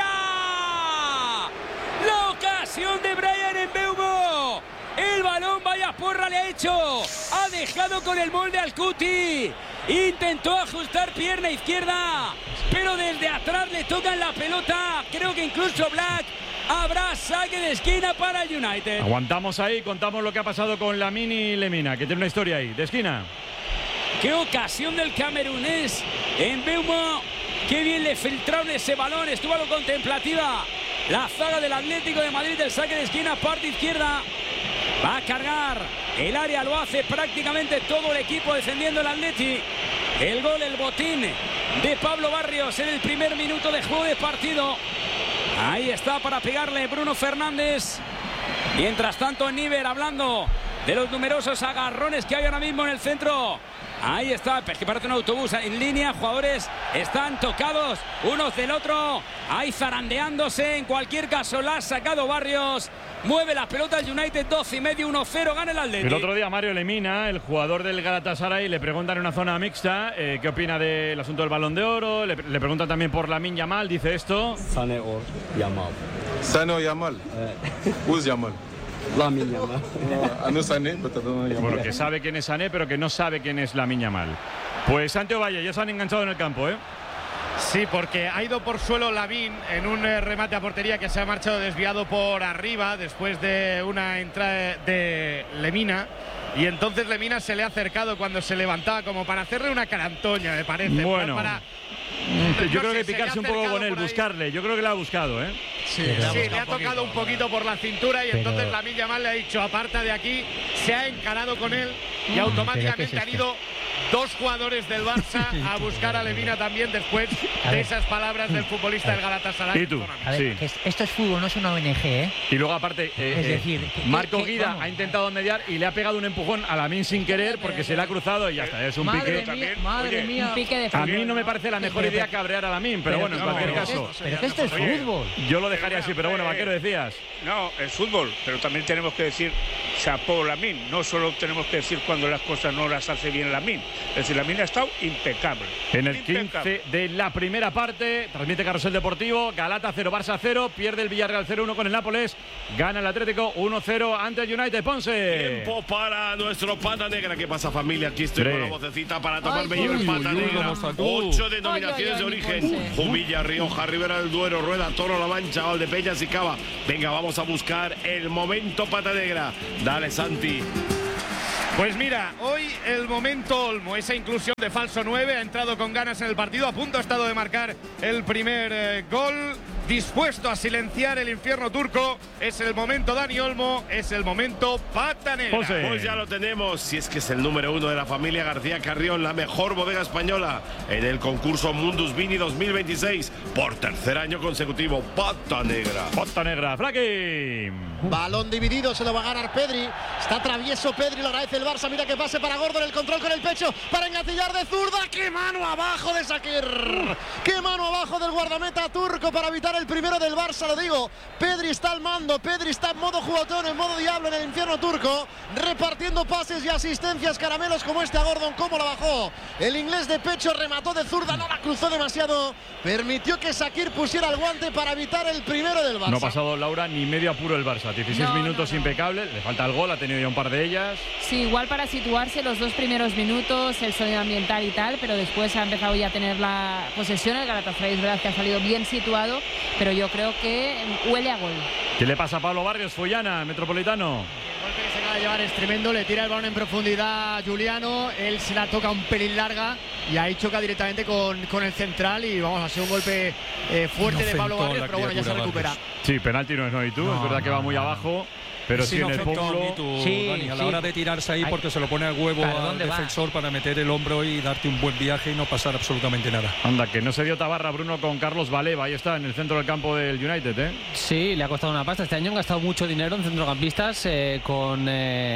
fuera. La ocasión de Brian Mbeumo. El balón, vaya porra le ha hecho. Ha dejado con el molde al Cuti. Intentó ajustar pierna izquierda, pero desde atrás le tocan la pelota. Creo que incluso Black. Habrá saque de esquina para el United.
Aguantamos ahí, contamos lo que ha pasado con Lamine y Lemina, que tiene una historia ahí, de esquina.
Qué ocasión del camerunés en Mbeumo. Qué bien le filtraron ese balón. Estuvo a lo contemplativa la zaga del Atlético de Madrid. El saque de esquina, parte izquierda. Va a cargar el área, lo hace prácticamente todo el equipo defendiendo el Atleti. El gol, el botín de Pablo Barrios en el primer minuto de juego de partido. Ahí está para pegarle Bruno Fernández. Mientras tanto, Níver hablando de los numerosos agarrones que hay ahora mismo en el centro. Ahí está, es que parece un autobús en línea. Jugadores están tocados unos del otro. Ahí zarandeándose. En cualquier caso, la ha sacado Barrios. Mueve la pelota el United, doce y medio, uno cero. Gana el Atlético.
El otro día Mario Lemina, el jugador del Galatasaray, le preguntan en una zona mixta eh, qué opina del asunto del Balón de Oro. Le, le preguntan también por Lamine Yamal. Dice esto.
Sané or Yamal.
Sané o Yamal. Who's Yamal?
Lamine Yamal.
I know Sané, but I don't know Yamal.
Bueno, que sabe quién es Sané, pero que no sabe quién es Lamine Yamal. Pues Santiago Valle, ya se han enganchado en el campo, ¿eh?
Sí, porque ha ido por suelo Lavín en un eh, remate a portería que se ha marchado desviado por arriba después de una entrada de Lemina. y entonces Lemina se le ha acercado cuando se levantaba como para hacerle una carantoña, me parece.
Bueno,
para,
yo
no
creo
sé,
que picarse un poco con él, buscarle. Yo creo que le ha buscado, ¿eh?
Sí, sí, le ha tocado un poquito por la cintura y
Pero...
entonces Lamine Yamal le ha dicho, aparta de aquí, se ha encarado con él y
Mm,
automáticamente
¿pero qué es
han ido dos jugadores del Barça a buscar a Lemina también después
A
de
ver.
esas palabras del futbolista del Galatasaray.
¿Y tú?
A ver,
Sí.
que es- esto es fútbol, no es una O N G, ¿eh?
Y luego aparte, eh,
Es
eh,
decir, que-
Marco
que-
Guida
vamos.
ha intentado mediar y le ha pegado un empujón a Lamine sin querer porque se le ha cruzado y ya está. Es un
Madre
pique.
mía, madre mía.
Un pique de
A mí no me parece la mejor idea cabrear a Lamine, pero, bueno, en cualquier caso.
Pero que esto es fútbol.
Yo lo dejaría así, pero bueno, Vaquero, decías.
No, es fútbol, pero también tenemos que decir chapó Lamine. No solo tenemos que decir cuando las cosas no las hace bien Lamine. Es decir, Lamine ha estado impecable.
En el
Impecable.
quince de la primera parte, transmite Carrusel Deportivo, Galata cero, Barça cero, pierde el Villarreal cero uno con el Nápoles, gana el Atlético uno cero ante el United. Ponce.
Tiempo para nuestro Pata Negra. ¿Qué pasa, familia? Aquí estoy
Hombre.
con la vocecita para tomarme
Ay,
yo el
uy,
Pata
uy, uy,
Negra.
¿cómo estás tú?
Ocho
Ay,
denominaciones
ay,
de
ay,
origen.
Ponce.
Jumilla, Rioja, Ribera del Duero, Rueda, Toro, La Mancha, Valdepeñas y Cava. Venga, vamos a buscar el momento Pata Negra. Dale, Santi.
Pues mira, hoy el momento Olmo, esa inclusión de falso nueve, ha entrado con ganas en el partido, a punto ha estado de marcar el primer eh, gol, dispuesto a silenciar el infierno turco. Es el momento Dani Olmo, es el momento Pata Negra.
Pues ya lo tenemos, si es que es el número uno de la familia García Carrión, la mejor bodega española en el concurso Mundus Vini dos mil veintiséis, por tercer año consecutivo. Pata Negra.
Pata Negra, Flaqui.
Balón dividido, se lo va a ganar Pedri. Está travieso Pedri, lo agradece el Barça. Mira que pase para Gordon, el control con el pecho para engatillar de zurda. ¡Qué mano abajo de Shakir! ¡Qué mano abajo del guardameta turco para evitar el primero del Barça! Lo digo, Pedri está al mando, Pedri está en modo juguetón, en modo diablo en el infierno turco, repartiendo pases y asistencias, caramelos como este a Gordon. ¿Cómo la bajó? El inglés de pecho remató de zurda, no la cruzó demasiado. Permitió que Shakir pusiera el guante para evitar el primero del Barça.
No ha pasado, Laura, ni medio apuro el Barça. dieciséis
No,
minutos
no, no.
impecable, le falta el gol, ha tenido ya un par de ellas.
Sí, igual para situarse los dos primeros minutos, el sonido ambiental y tal, pero después ha empezado ya a tener la posesión. El Galatasaray es verdad que ha salido bien situado, pero yo creo que huele a gol.
¿Qué le pasa a Pablo Barrios, Fullana, Metropolitano?
golpe que se acaba de llevar es tremendo, le tira el balón en profundidad a Juliano, él se la toca un pelín larga y ahí choca directamente con, con el central y vamos a hacer un golpe eh, fuerte de Pablo Barrios, pero bueno, ya se recupera.
Sí, penalti no es no y tú,
No,
es verdad que va
no,
muy
no.
abajo. Pero
Es
sí en el
inofensivo,
pómulo.
Mitu,
Sí,
Dani, a la
sí.
hora de tirarse ahí
Ay.
porque se lo pone al huevo
¿Para
al
dónde va?
defensor para meter el hombro y darte un buen viaje y no pasar absolutamente nada.
Anda, que no se dio tabarra, Bruno, con Carlos Baleba. Ahí está, en el centro del campo del United, ¿eh?
Sí, le ha costado una pasta. Este año han gastado mucho dinero en centrocampistas, eh, con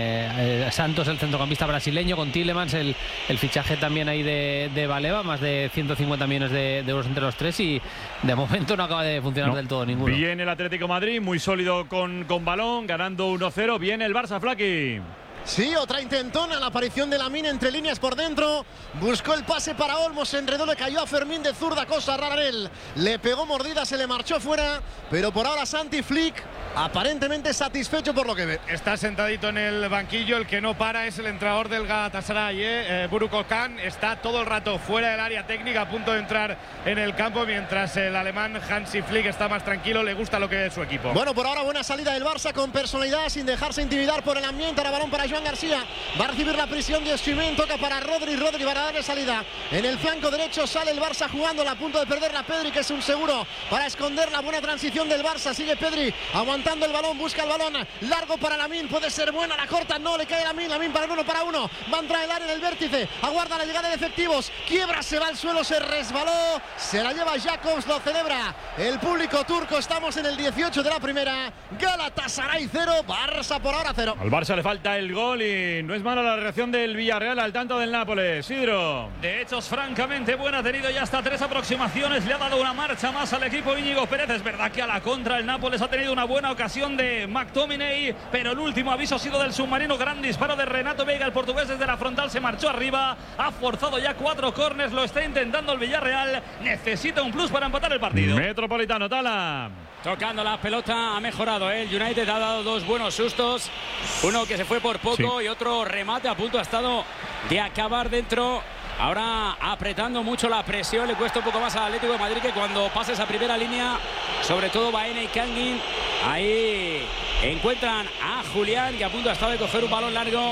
eh, eh, Santos, el centrocampista brasileño, con Tielemans, el, el fichaje también ahí de, de Baleba, más de ciento cincuenta millones de, de euros entre los tres y de momento no acaba de funcionar
No.
del todo ninguno.
Bien el Atlético de Madrid, muy sólido con, con balón, ganando uno cero. Bien el Barça, Flaqui.
Sí, otra intentona, la aparición de Lamine entre líneas por dentro. Buscó el pase para Olmo, se enredó, le cayó a Fermín de zurda, cosa rara en él. Le pegó mordida, se le marchó fuera. Pero por ahora Santi Flick, aparentemente satisfecho por lo que ve.
Está sentadito en el banquillo, el que no para es el entrenador del Galatasaray, ¿eh? Eh, Buruk Okan está todo el rato fuera del área técnica, a punto de entrar en el campo, mientras el alemán Hansi Flick está más tranquilo, le gusta lo que ve su equipo.
Bueno, por ahora buena salida del Barça con personalidad, sin dejarse intimidar por el ambiente. Ahora balón para Joan García, va a recibir la prisión de Osimhen, toca para Rodri, Rodri para darle salida. En el flanco derecho sale el Barça jugando, a punto de perder la Pedri, que es un seguro para esconder la buena transición del Barça. Sigue Pedri aguantando el balón, busca el balón largo para Lamine, puede ser buena, la corta, no, le cae Lamine, Lamine para el uno para uno, va a entrar el área en el vértice, aguarda la llegada de efectivos, quiebra, se va al suelo, se resbaló, se la lleva Jacobs, lo celebra el público turco. Estamos en el dieciocho de la primera, Galatasaray cero, Barça por ahora cero.
Al Barça le falta el gol y no es mala la reacción del Villarreal al tanto del Nápoles. Sidro.
De hecho, es francamente buena, ha tenido ya hasta tres aproximaciones, le ha dado una marcha más al equipo Íñigo Pérez. Es verdad que a la contra el Nápoles ha tenido una buena ocasión de McTominay, pero el último aviso ha sido del submarino. Gran disparo de Renato Veiga, el portugués desde la frontal se marchó arriba, ha forzado ya cuatro córners, lo está intentando el Villarreal, necesita un plus para empatar el partido.
Metropolitano, Tala.
Tocando la pelota ha mejorado, ¿eh? El United ha dado dos buenos sustos, uno que se fue por poco
Sí.
y otro remate a punto ha estado de acabar dentro. Ahora apretando mucho la presión, le cuesta un poco más al Atlético de Madrid, que cuando pasa esa primera línea, sobre todo Baena y Kangin, ahí encuentran a Julián, que a punto ha estado de coger un balón largo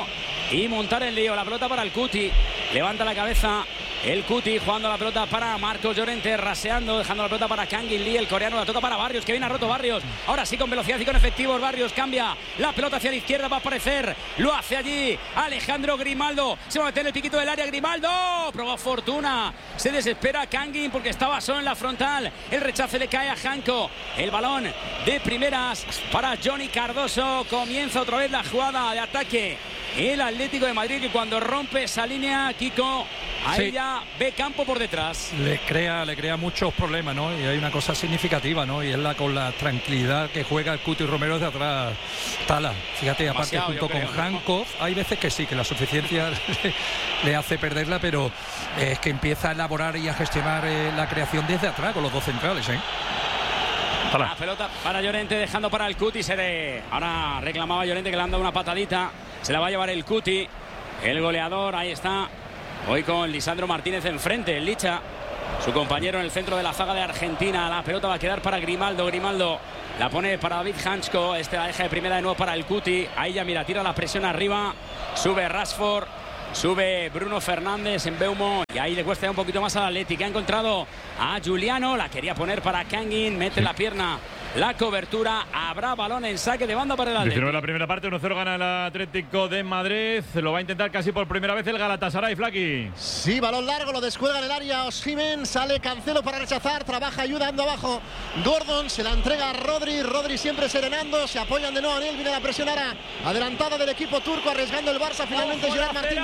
y montar el lío. La pelota para el Cuti, levanta la cabeza el Cuti, jugando la pelota para Marcos Llorente, raseando, dejando la pelota para Kangin Lee, el coreano. La toca para Barrios, que viene a roto Barrios. Ahora sí, con velocidad y con efectivos, Barrios cambia la pelota hacia la izquierda, va a aparecer, lo hace allí Alejandro Grimaldo, se va a meter en el piquito del área. Grimaldo, probó fortuna, se desespera Kangin porque estaba solo en la frontal. El rechace le cae a Janko, el balón de primeras para Johnny Cardoso. Comienza otra vez la jugada de ataque el Atlético de Madrid, que cuando rompe esa línea, Kiko, ahí sí, ya ve campo por detrás.
Le crea, le crea muchos problemas, ¿no? Y hay una cosa significativa, ¿no? Y es la con la tranquilidad que juega el Cuti Romero de atrás. Tala, fíjate, aparte
Demasiado,
junto con Jankov, hay veces que sí, que la suficiencia le hace perderla, pero es que empieza a elaborar y a gestionar eh, la creación desde atrás con los dos centrales, ¿eh?
La pelota para Llorente, dejando para el Cuti. Se de... Ahora reclamaba Llorente que le han dado una patadita. Se la va a llevar el Cuti, el goleador. Ahí está, hoy con Lisandro Martínez enfrente, el Licha, su compañero en el centro de la zaga de Argentina. La pelota va a quedar para Grimaldo. Grimaldo la pone para David Hansko. Este la deja de primera de nuevo para el Cuti. Ahí ya mira, tira la presión arriba. Sube Rashford, sube Bruno Fernández en Beumo, y ahí le cuesta un poquito más al Atleti, que ha encontrado a Juliano. La quería poner para Kangin, mete la pierna, la cobertura. Habrá balón en saque de banda para el Atleti.
diecinueve la primera parte, uno cero gana el Atlético de Madrid. Lo va a intentar casi por primera vez el Galatasaray, Flaki.
Sí, balón largo, lo descuelga en el área Osimhen, sale Cancelo para rechazar, trabaja ayudando abajo Gordon, se la entrega a Rodri, Rodri siempre serenando, se apoyan de nuevo en él, viene la presión ahora adelantada del equipo turco, arriesgando el Barça, finalmente Gerard Martín.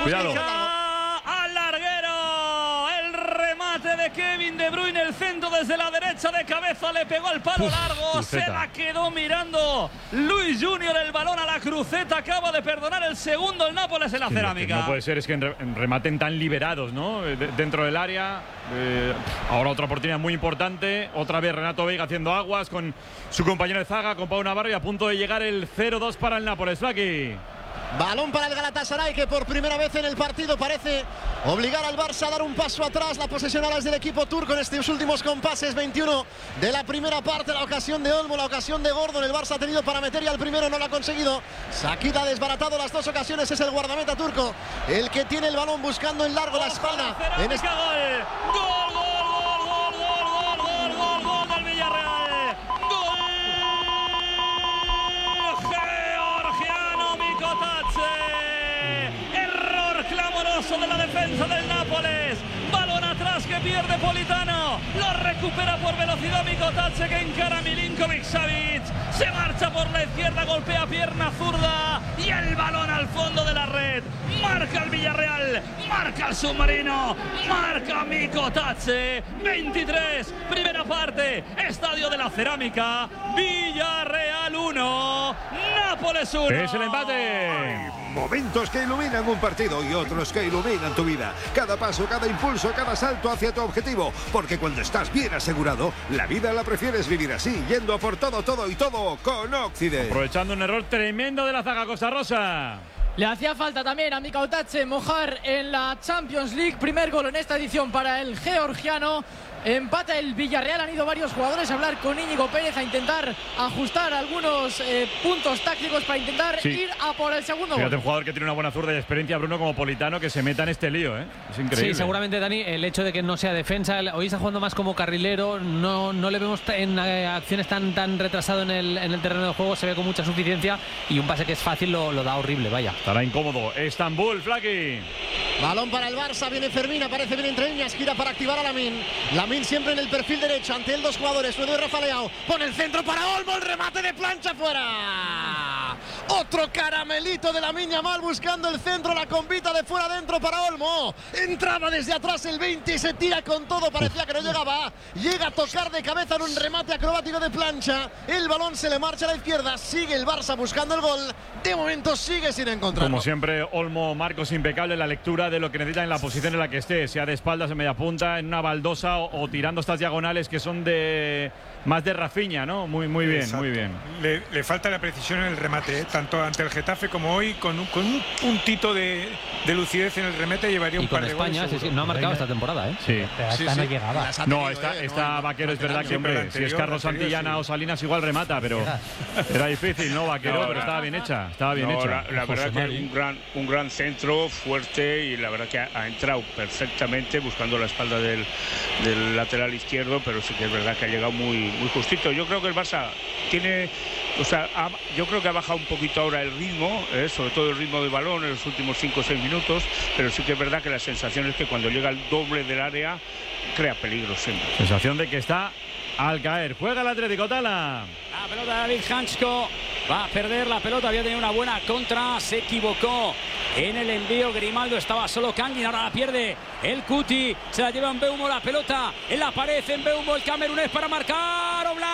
Al larguero, el remate de Kevin De Bruyne, el centro desde la derecha de cabeza, le pegó al palo. Uf, largo, cruceta. Se la quedó mirando Luis Junior, el balón a la cruceta, acaba de perdonar el segundo el Nápoles en la
sí,
cerámica.
No puede ser, es que rematen tan liberados, ¿no? De, dentro del área. Eh, ahora otra oportunidad muy importante, otra vez Renato Veiga haciendo aguas con su compañero de zaga, con Pau Navarro, y a punto de llegar el cero dos para el Nápoles, Flaki.
Balón para el Galatasaray, que por primera vez en el partido parece obligar al Barça a dar un paso atrás. La posesión ahora es del equipo turco en estos últimos compases. veintiuno de la primera parte, la ocasión de Olmo, la ocasión de Gordon. El Barça ha tenido para meter y al primero no lo ha conseguido. Saquita ha desbaratado las dos ocasiones, es el guardameta turco el que tiene el balón buscando en largo la espalda. En este...
¡Gol! ¡Gol, gol, gol, gol, gol, gol, gol del Villarreal! ¡Gol! Georgiano Mikotadze. Error clamoroso de la defensa del Nápoles. Balón atrás que pierde Politano. Lo recupera por velocidad Mikotadze, que encara a Milinkovic-Savic. Se marcha por la izquierda, golpea pierna zurda y el balón al fondo de la red. Marca el Villarreal, marca el submarino, marca Mikotadze. veintitrés, primera parte, Estadio de la Cerámica. Villarreal uno, Nápoles uno.
Es el empate.
Hay momentos que iluminan un partido y otros que iluminan tu vida. Cada paso, cada impulso, cada salto hacia tu objetivo. Porque cuando estás bien asegurado, la vida la prefieres vivir así, yendo a por todo, todo y todo con Occident.
Aprovechando un error tremendo de la zaga Costa Rosa.
Le hacía falta también a Mikotadze mojar en la Champions League. Primer gol en esta edición para el georgiano. Empata el Villarreal, han ido varios jugadores a hablar con Íñigo Pérez, a intentar ajustar algunos eh, puntos tácticos para intentar sí. ir a por el segundo
Fíjate,
gol.
un jugador que tiene una buena zurda y experiencia, Bruno, como Politano, que se meta en este lío, ¿eh? Es increíble.
Sí, seguramente, Dani, el hecho de que no sea defensa, hoy está jugando más como carrilero, no, no le vemos en eh, acciones tan, tan retrasado en el, en el terreno de juego, se ve con mucha suficiencia y un pase que es fácil lo, lo da horrible, vaya.
Estará incómodo. Estambul, Flaki.
Balón para el Barça, viene Fermín, aparece bien entre líneas, gira para activar a Lamin. Lamin siempre en el perfil derecho, ante él dos jugadores, uno de Rafa Leao, pone el centro para Olmo, el remate de plancha fuera. Otro caramelito de Lamine Yamal buscando el centro, la convita de fuera adentro para Olmo. Entraba desde atrás el veinte y se tira con todo, parecía que no llegaba. Llega a tocar de cabeza en un remate acrobático de plancha. El balón se le marcha a la izquierda, sigue el Barça buscando el gol. De momento sigue sin encontrarlo.
Como siempre, Olmo, Marcos, impecable la lectura de lo que necesita en la posición en la que esté, sea de espaldas, en media punta, en una baldosa o, o tirando estas diagonales que son de más de Rafinha, ¿no? Muy, muy bien,
Exacto.
muy bien.
Le, le falta la precisión en el remate, ¿eh? Tanto tanto ante el Getafe como hoy, con un, con un puntito de, de lucidez en el remate, llevaría un
y con
par de
España,
goles.
Sí, sí, no ha marcado esta temporada, ¿eh?
Sí.
Pero esta
sí,
no
sí.
llegaba.
No, esta, esta Vaquero es verdad que, hombre, si es Carlos Santillana o Salinas igual remata, pero era difícil, ¿no, Vaquero?
No,
pero
la,
estaba bien hecha, estaba bien
no,
hecha.
La, la verdad que un gran, un gran centro, fuerte, y la verdad que ha, ha entrado perfectamente buscando la espalda del, del lateral izquierdo, pero sí que es verdad que ha llegado muy, muy justito. Yo creo que el Barça tiene, o sea, ha, yo creo que ha bajado un poquito ahora el ritmo, eh, sobre todo el ritmo del balón en los últimos cinco o seis minutos, pero sí que es verdad que la sensación es que cuando llega al doble del área crea peligro siempre.
Sensación de que está al caer. Juega el Atlético, Tala.
La pelota de David Hanchko. Va a perder la pelota. Había tenido una buena contra. Se equivocó en el envío. Grimaldo estaba solo. Kangin ahora la pierde. El Cuti. Se la lleva en Mbeumo la pelota. En la pared en Mbeumo. El camerunés para marcar. Oblak.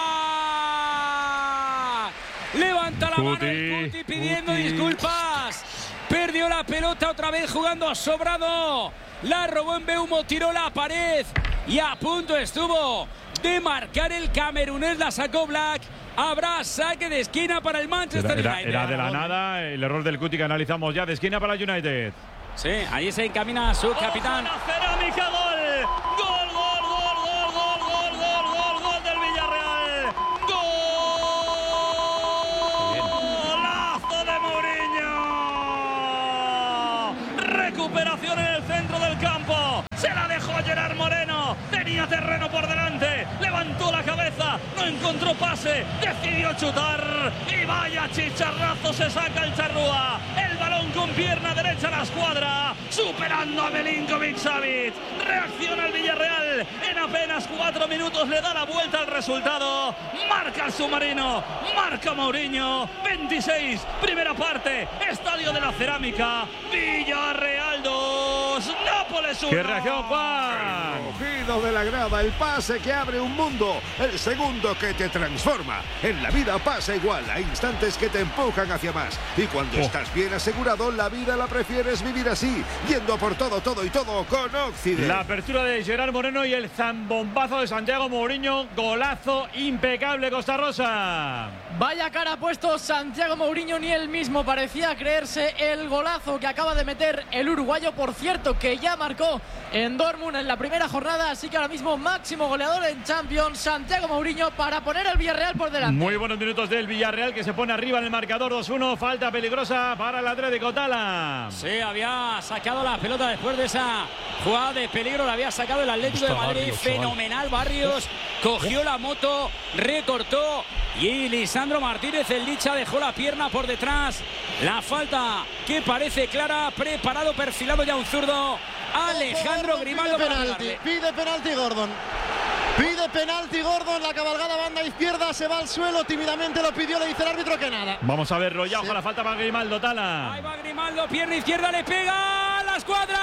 Levanta la
Cuti.
mano el Cuti pidiendo
Cuti.
disculpas. Perdió la pelota otra vez jugando sobrado. La robó en Mbeumo. Tiró la pared. Y a punto estuvo de marcar el camerunés, la sacó Black. Habrá saque de esquina para el Manchester
Era, era,
United.
era de la nada el error del Cuti que analizamos ya. De esquina para el United.
Sí, ahí se encamina su capitán.
La cerámica, gol. Gol, gol, gol, gol, gol, gol, gol, gol, gol del Villarreal. Golazo de Mourinho. Recuperación en el centro del campo. Se la dejó Gerard Moreno. Tenía terreno por delante. Levantó la cabeza. No encontró pase. Decidió chutar. Y vaya chicharrazo se saca el Charrúa. El balón con pierna derecha a la escuadra. Superando a Milinkovic-Savic. Reacciona el Villarreal. En apenas cuatro minutos le da la vuelta al resultado. Marca el submarino. Marca Mourinho. veintiséis. Primera parte. Estadio de la Cerámica. Villarreal dos. Nápoles uno.
¡Qué reacción, Juan!
Cogido de la grada, el pase que abre un mundo, el segundo que te transforma. En la vida pasa igual, hay instantes que te empujan hacia más. Y cuando
Oh.
estás bien asegurado, la vida la prefieres vivir así, yendo por todo, todo y todo con Occident.
La apertura de Gerard Moreno y el zambombazo de Santiago Mourinho. Golazo impecable, Costa Rosa.
Vaya cara ha puesto Santiago Mourinho, ni él mismo parecía creerse el golazo que acaba de meter el uruguayo, por cierto, que ya marcó en Dortmund en la primera jornada, así que ahora mismo máximo goleador en Champions, Santiago Mourinho, para poner al Villarreal por delante.
Muy buenos minutos del Villarreal, que se pone arriba en el marcador dos uno. Falta peligrosa para el Atlético, Tala.
Sí, había sacado la pelota después de esa jugada de peligro. La había sacado el Atlético de Madrid.
Barrios,
Fenomenal, Barrios. Cogió la moto, recortó. Y Lisandro Martínez, el Licha, dejó la pierna por detrás. La falta que parece clara. Preparado, perfilado ya un zurdo. Alejandro
Gordon
Grimaldo
pide
para
penalti,
pegarle.
pide penalti Gordon. Pide penalti Gordon, la cabalgada banda izquierda se va al suelo, tímidamente lo pidió, le dice el árbitro que nada.
Vamos a verlo ya, ojo, la falta para Grimaldo, Tala.
Ahí va Grimaldo, pierna izquierda, le pega a la escuadra.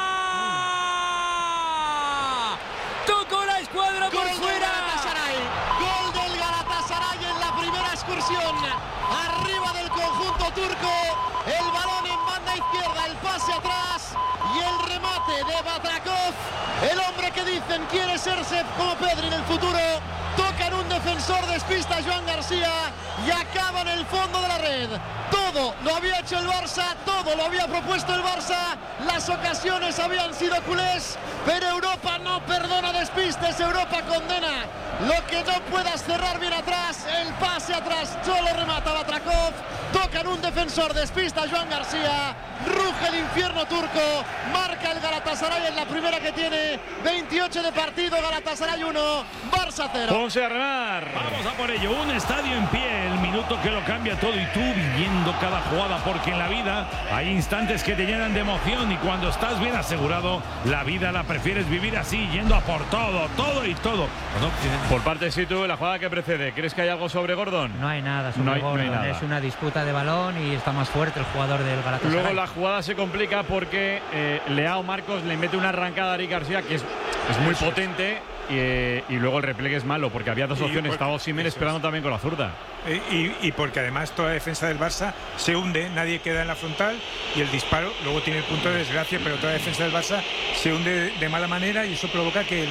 Tocó la escuadra por
Gol del
fuera.
Galatasaray. Gol del Galatasaray en la primera excursión. Arriba del conjunto turco. El balón en banda izquierda, el pase atrás y el remate de Batrakov. El hombre que dicen quiere serse como Pedri en el futuro. Toca en un defensor, despista a Joan García y acaba en el fondo de la red. Todo lo había hecho el Barça, todo lo había propuesto el Barça. Las ocasiones habían sido culés, pero Europa no perdona despistes. Europa condena lo que no puedas cerrar bien atrás. El pase atrás, solo remata Batrakov. Toca en un defensor, despista a Joan García. Ruge el infierno turco. Marca el Galatasaray en la primera que tiene. veintiocho de partido, Galatasaray uno, Barça cero.
Ponce a remar.
Vamos a por ello, un estadio en pie, el minuto que lo cambia todo y tú viviendo cada jugada, porque en la vida hay instantes que te llenan de emoción y cuando estás bien asegurado, la vida la prefieres vivir así, yendo a por todo, todo y todo.
Por parte de Situ, la jugada que precede, ¿crees que hay algo sobre Gordon?
No hay nada sobre
No hay- no hay
Gordon,
nada.
es una disputa de balón y está más fuerte el jugador del Galatasaray.
Luego la jugada se complica porque eh, Leao Marcos le mete una arrancada a Eric García que es, es muy potente y, eh, y luego el repliegue es malo porque había dos
Y
opciones.
porque-
Estaba Osimhen
eso
esperando también con la zurda.
Y, y- y porque además toda la defensa del Barça se hunde, nadie queda en la frontal y el disparo luego tiene el punto de desgracia, pero toda la defensa del Barça se hunde de mala manera y eso provoca que el,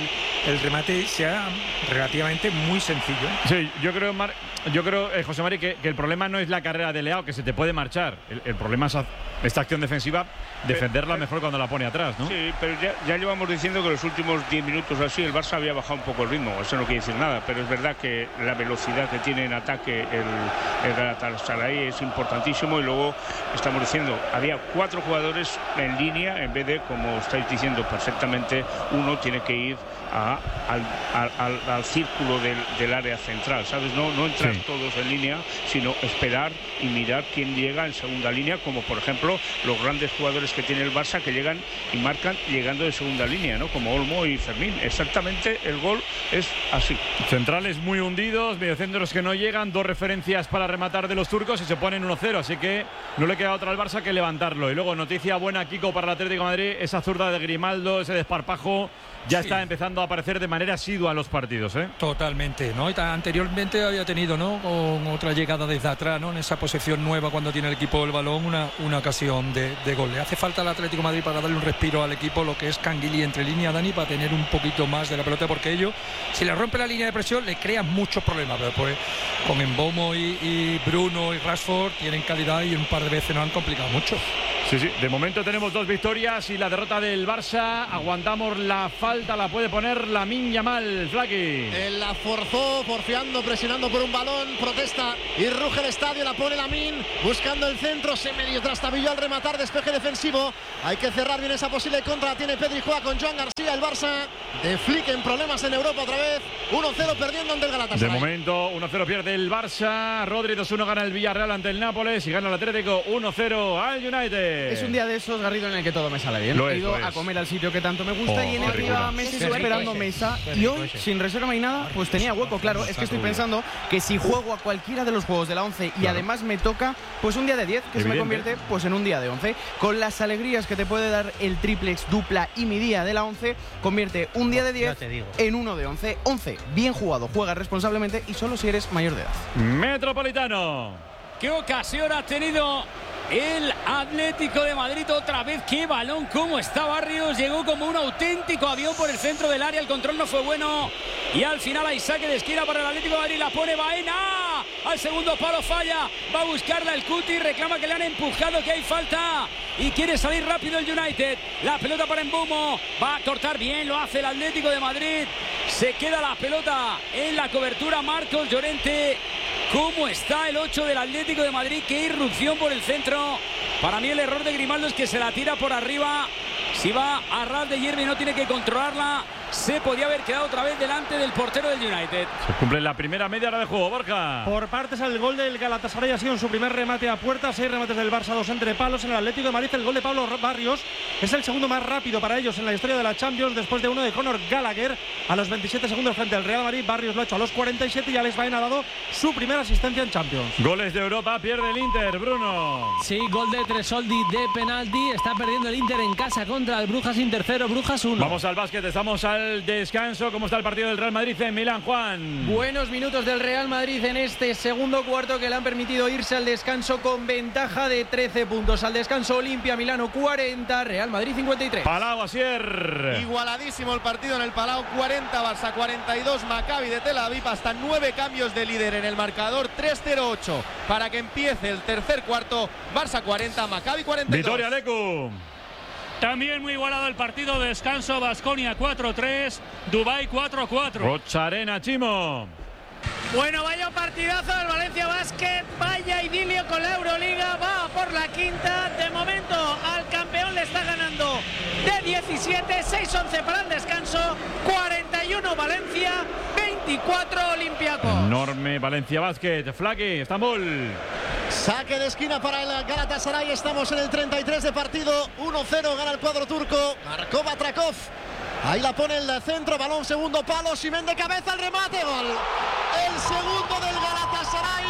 el remate sea relativamente muy sencillo.
Sí, yo creo, Mar, yo creo eh, José Mari, que, que el problema no es la carrera de Leao, que se te puede marchar. El, el problema es esta acción defensiva, defenderla mejor cuando la pone atrás, ¿no?
Sí, pero ya, ya llevamos diciendo que los últimos diez minutos así el Barça había bajado un poco el ritmo. Eso no quiere decir nada, pero es verdad que la velocidad que tiene en ataque el, el Galatasaray es importantísimo. Y luego estamos diciendo, había cuatro jugadores en línea en vez de, como estáis diciendo perfectamente, uno tiene que ir a, al, al, al, al círculo del, del área central, ¿sabes? No, no entrar sí. todos en línea, sino esperar y mirar quién llega en segunda línea, como por ejemplo los grandes jugadores que tiene el Barça que llegan y marcan llegando de segunda línea, ¿no? Como Olmo y Fermín. Exactamente, el gol es así.
Centrales muy hundidos, mediocentros que no llegan, dos referencias para rematar de los turcos y se ponen uno cero, así que no le queda otra al Barça que levantarlo. Y luego noticia buena, Kiko, para el Atlético de Madrid, esa zurda de Grimaldo, ese desparpajo ya sí. está empezando a aparecer de manera asidua en los partidos, ¿eh?
Totalmente, ¿no? Y anteriormente había tenido, ¿no?, con otra llegada desde atrás, ¿no?, en esa posesión nueva cuando tiene el equipo el balón, una, una ocasión de, de gol. Le hace falta al Atlético de Madrid para darle un respiro al equipo, lo que es Canguilí entre línea, Dani, para tener un poquito más de la pelota, porque ellos, si le rompe la línea de presión, le crean muchos problemas, pero después con Mbeumo y, y Bruno y Rashford tienen calidad y un par de veces nos han complicado mucho.
Sí, sí, de momento tenemos dos victorias y la derrota del Barça. Aguantamos la falta, la puede poner Lamine Yamal, Flaky.
Él la forzó, porfiando, presionando por un balón, protesta y ruge el estadio, la pone Lamine, buscando el centro, se medio trastabilló al rematar, despeje defensivo. Hay que cerrar bien esa posible contra, la tiene Pedri, juega con Joan García, el Barça de Flick en problemas en Europa otra vez, uno cero perdiendo ante el Galatasaray.
De momento uno cero pierde el Barça, Rodri dos uno gana el Villarreal ante el Nápoles y gana el Atlético uno cero al United.
Es un día de esos, Garrido, en el que todo me sale bien.
Lo
He
es,
ido
lo
a
es.
comer al sitio que tanto me gusta
Oh,
y en el día meses esperando mesa. Y hoy, sin reserva ni nada, pues tenía hueco, claro. Es que estoy pensando que si juego a cualquiera de los juegos de la once y
Claro.
además me toca, pues un día de diez, que se me
Evidente.
convierte pues en un día de once. Con las alegrías que te puede dar el triplex dupla y mi día de la once, convierte un día de diez en uno de once. once, bien jugado, juega responsablemente y solo si eres mayor de edad.
Metropolitano.
¿Qué ocasión ha tenido el Atlético de Madrid otra vez? ¡Qué balón! ¿Cómo está Barrios? Llegó como un auténtico avión por el centro del área. El control no fue bueno. Y al final hay saque de esquina para el Atlético de Madrid. La pone Baena. Al segundo palo falla. Va a buscarla el Cuti. Reclama que le han empujado, que hay falta. Y quiere salir rápido el United. La pelota para Mbeumo. Va a cortar bien. Lo hace el Atlético de Madrid. Se queda la pelota en la cobertura. Marcos Llorente. ¿Cómo está el ocho del Atlético de Madrid? ¡Qué irrupción por el centro! Para mí el error de Grimaldo es que se la tira por arriba. Si va a ras de hierba y no tiene que controlarla, se podía haber quedado otra vez delante del portero del United.
Se cumple la primera media hora de juego, Borja.
Por partes, el gol del Galatasaray ha sido en su primer remate a puerta. Seis remates del Barça, dos entre palos. En el Atlético de Madrid, el gol de Pablo Barrios es el segundo más rápido para ellos en la historia de la Champions, después de uno de Conor Gallagher a los veintisiete segundos frente al Real Madrid. Barrios lo ha hecho a los cuarenta y siete y Alex Baena ha dado su primera asistencia en Champions.
Goles de Europa, pierde el Inter, Bruno.
Sí, gol de Tresoldi de penalti. Está perdiendo el Inter en casa contra el Brujas, Inter cero, Brujas uno.
Vamos al básquet, estamos al descanso. ¿Cómo está el partido del Real Madrid en Milán, Juan?
Buenos minutos del Real Madrid en este segundo cuarto que le han permitido irse al descanso con ventaja de trece puntos. Al descanso, Olimpia Milano cuarenta, Real Madrid cincuenta y tres.
Palau, Asier.
Igualadísimo el partido en el Palau, cuarenta Barça, cuarenta y dos Maccabi de Tel Aviv, hasta nueve cambios de líder en el marcador, tres cero ocho para que empiece el tercer cuarto. Barça cuarenta, Maccabi cuarenta y dos.
Vitoria, Lecu.
También muy igualado el partido, descanso, Baskonia cuatro tres, Dubái cuatro cuatro.
Rocharena, Chimo.
Bueno, vaya partidazo del Valencia Basket, vaya idilio con la Euroliga, va por la quinta, de momento al campeón le está ganando de diecisiete, seis once para el descanso, cuarenta y uno Valencia, veinticuatro Olympiacos.
Enorme Valencia Basket, Flaky, Estambul.
Saque de esquina para el Galatasaray, estamos en el treinta y tres de partido, uno cero gana el cuadro turco, marcó Batrakov. Ahí la pone el centro, balón segundo palo, Simen de cabeza, el remate, gol. El segundo del Galatasaray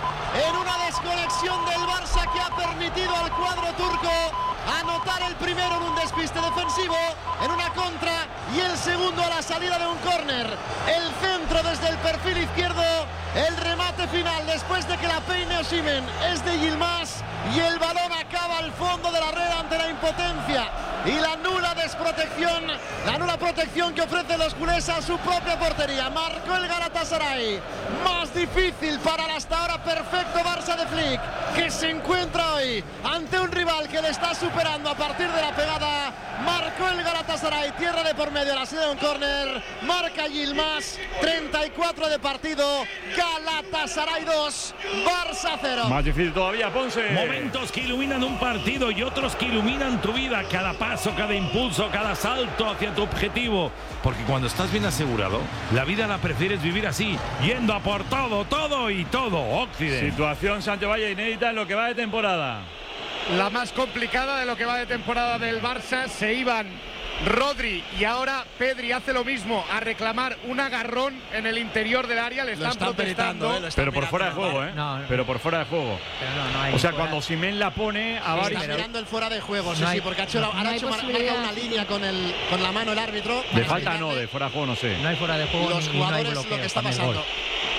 en una desconexión del Barça que ha permitido al cuadro turco anotar el primero en un despiste defensivo, en una contra, y el segundo a la salida de un córner. El centro desde el perfil izquierdo, el remate final después de que la peine Osimhen es de Yilmaz y el balón acaba al fondo de la red ante ante la impotencia y la nula desprotección, la nula protección que ofrecen los culés a su propia portería. Marcó el Galatasaray. Más difícil para el hasta ahora perfecto Barça de Flick, que se encuentra hoy ante un rival que le está superando a partir de la pegada. Marcó el Galatasaray, tierra de por medio, la salida de un córner. Marca Yilmaz, treinta y cuatro de partido. Galatasaray dos, Barça cero.
Más difícil todavía, Ponce.
Momentos que iluminan un partido y otros que iluminan tu vida. Cada paso, cada impulso, cada salto hacia tu objetivo. Porque cuando estás bien asegurado, la vida la prefieres vivir así, yendo a por todo, todo y todo. Occidente.
Situación Santivalle inédita en lo que va de temporada.
La más complicada de lo que va de temporada del Barça. Se iban Rodri y ahora Pedri hace lo mismo, a reclamar un agarrón en el interior del área. Le están,
están
protestando.
peritando, eh, están
Pero por fuera de juego, ¿eh?
No, no.
Pero por fuera de juego.
Pero no, no hay
O sea,
fuera.
cuando Osimhen la pone a
Sí,
varios.
está mirando el fuera de juego, sí,
No hay-
sí, porque ha hecho, la-
no
ahora ha
hay
hecho mar-
posibilidad.
marca una línea con, el, con la mano el árbitro.
De
para
falta no,
explicarle
de fuera de juego no sé.
No hay fuera de juego
los
ni, y no hay
jugadores
bloqueo
lo que está
con el gol.
pasando.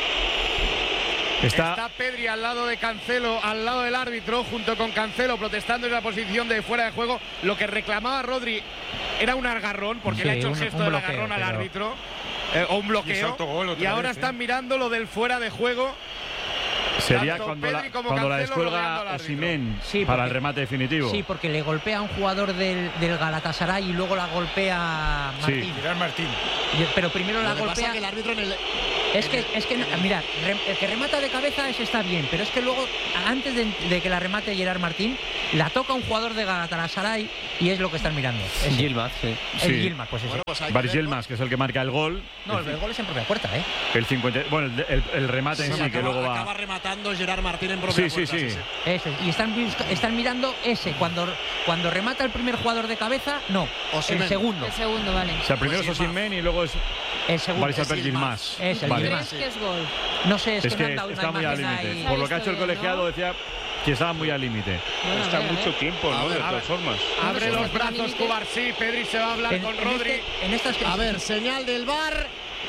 Está,
Está Pedri al lado de Cancelo, al lado del árbitro, junto con Cancelo protestando en la posición de fuera de juego. Lo que reclamaba Rodri era un agarrón, porque
Sí,
le ha hecho el
un-
gesto
un
del
bloqueo,
agarrón al
pero-
árbitro, eh, o un
Y es
bloqueo.
autogol otra
Y ahora
vez,
están
¿eh?
mirando lo del fuera de juego.
sería
tanto
cuando la,
Pedri como
cuando la
Cancelo rodeando
descuelga
al árbitro.
Osimhen
Sí,
para
porque-
el remate definitivo.
Sí, porque le golpea a un jugador del, del Galatasaray y luego la golpea Martín.
Gerard Martín.
Y- Pero primero la
Lo que pasa
golpea.
es que el árbitro en el,
Es que, es que, mira, rem- el que remata de cabeza ese está bien, pero es que luego, antes de, de que la remate Gerard Martín, la toca un jugador de Galatasaray y es lo que están mirando. Es
Yilmaz, sí.
El
Sí.
Yilmaz, pues ese.
Bueno, pues hay que
Baris
ver,
Yilmaz, que es el que marca el gol.
No, el, el gol es en propia puerta, ¿eh?
El cincuenta, bueno, el, el- el remate en
Sí,
sí, que
acaba,
luego va.
acaba rematando Gerard Martín en propia
Sí, sí,
puerta,
sí.
Eso, y están, busca- están mirando ese. Cuando, cuando remata el primer jugador de cabeza, no.
Osimhen.
El segundo.
El segundo, vale.
O sea, primero
Pues
es Osimhen y luego es
El segundo.
Baris Alper Yilmaz.
Es el
Vale.
Yilmaz.
¿Crees que es gol?
No sé, es,
Es
que me
que
han dado
está
una
muy al
imagen
límite.
ahí.
Por lo que ha hecho el
Está bien,
colegiado
¿no?
decía que estaba muy al límite.
Bueno,
Está
a ver, a
mucho
ver.
tiempo, ¿no?
A ver,
de
a
todas formas.
Abre
no sé,
los
está
brazos
límite.
Cubarsí. Pedri se va a hablar
En,
con
en
Rodri.
este- en estas
A ver, señal del V A R.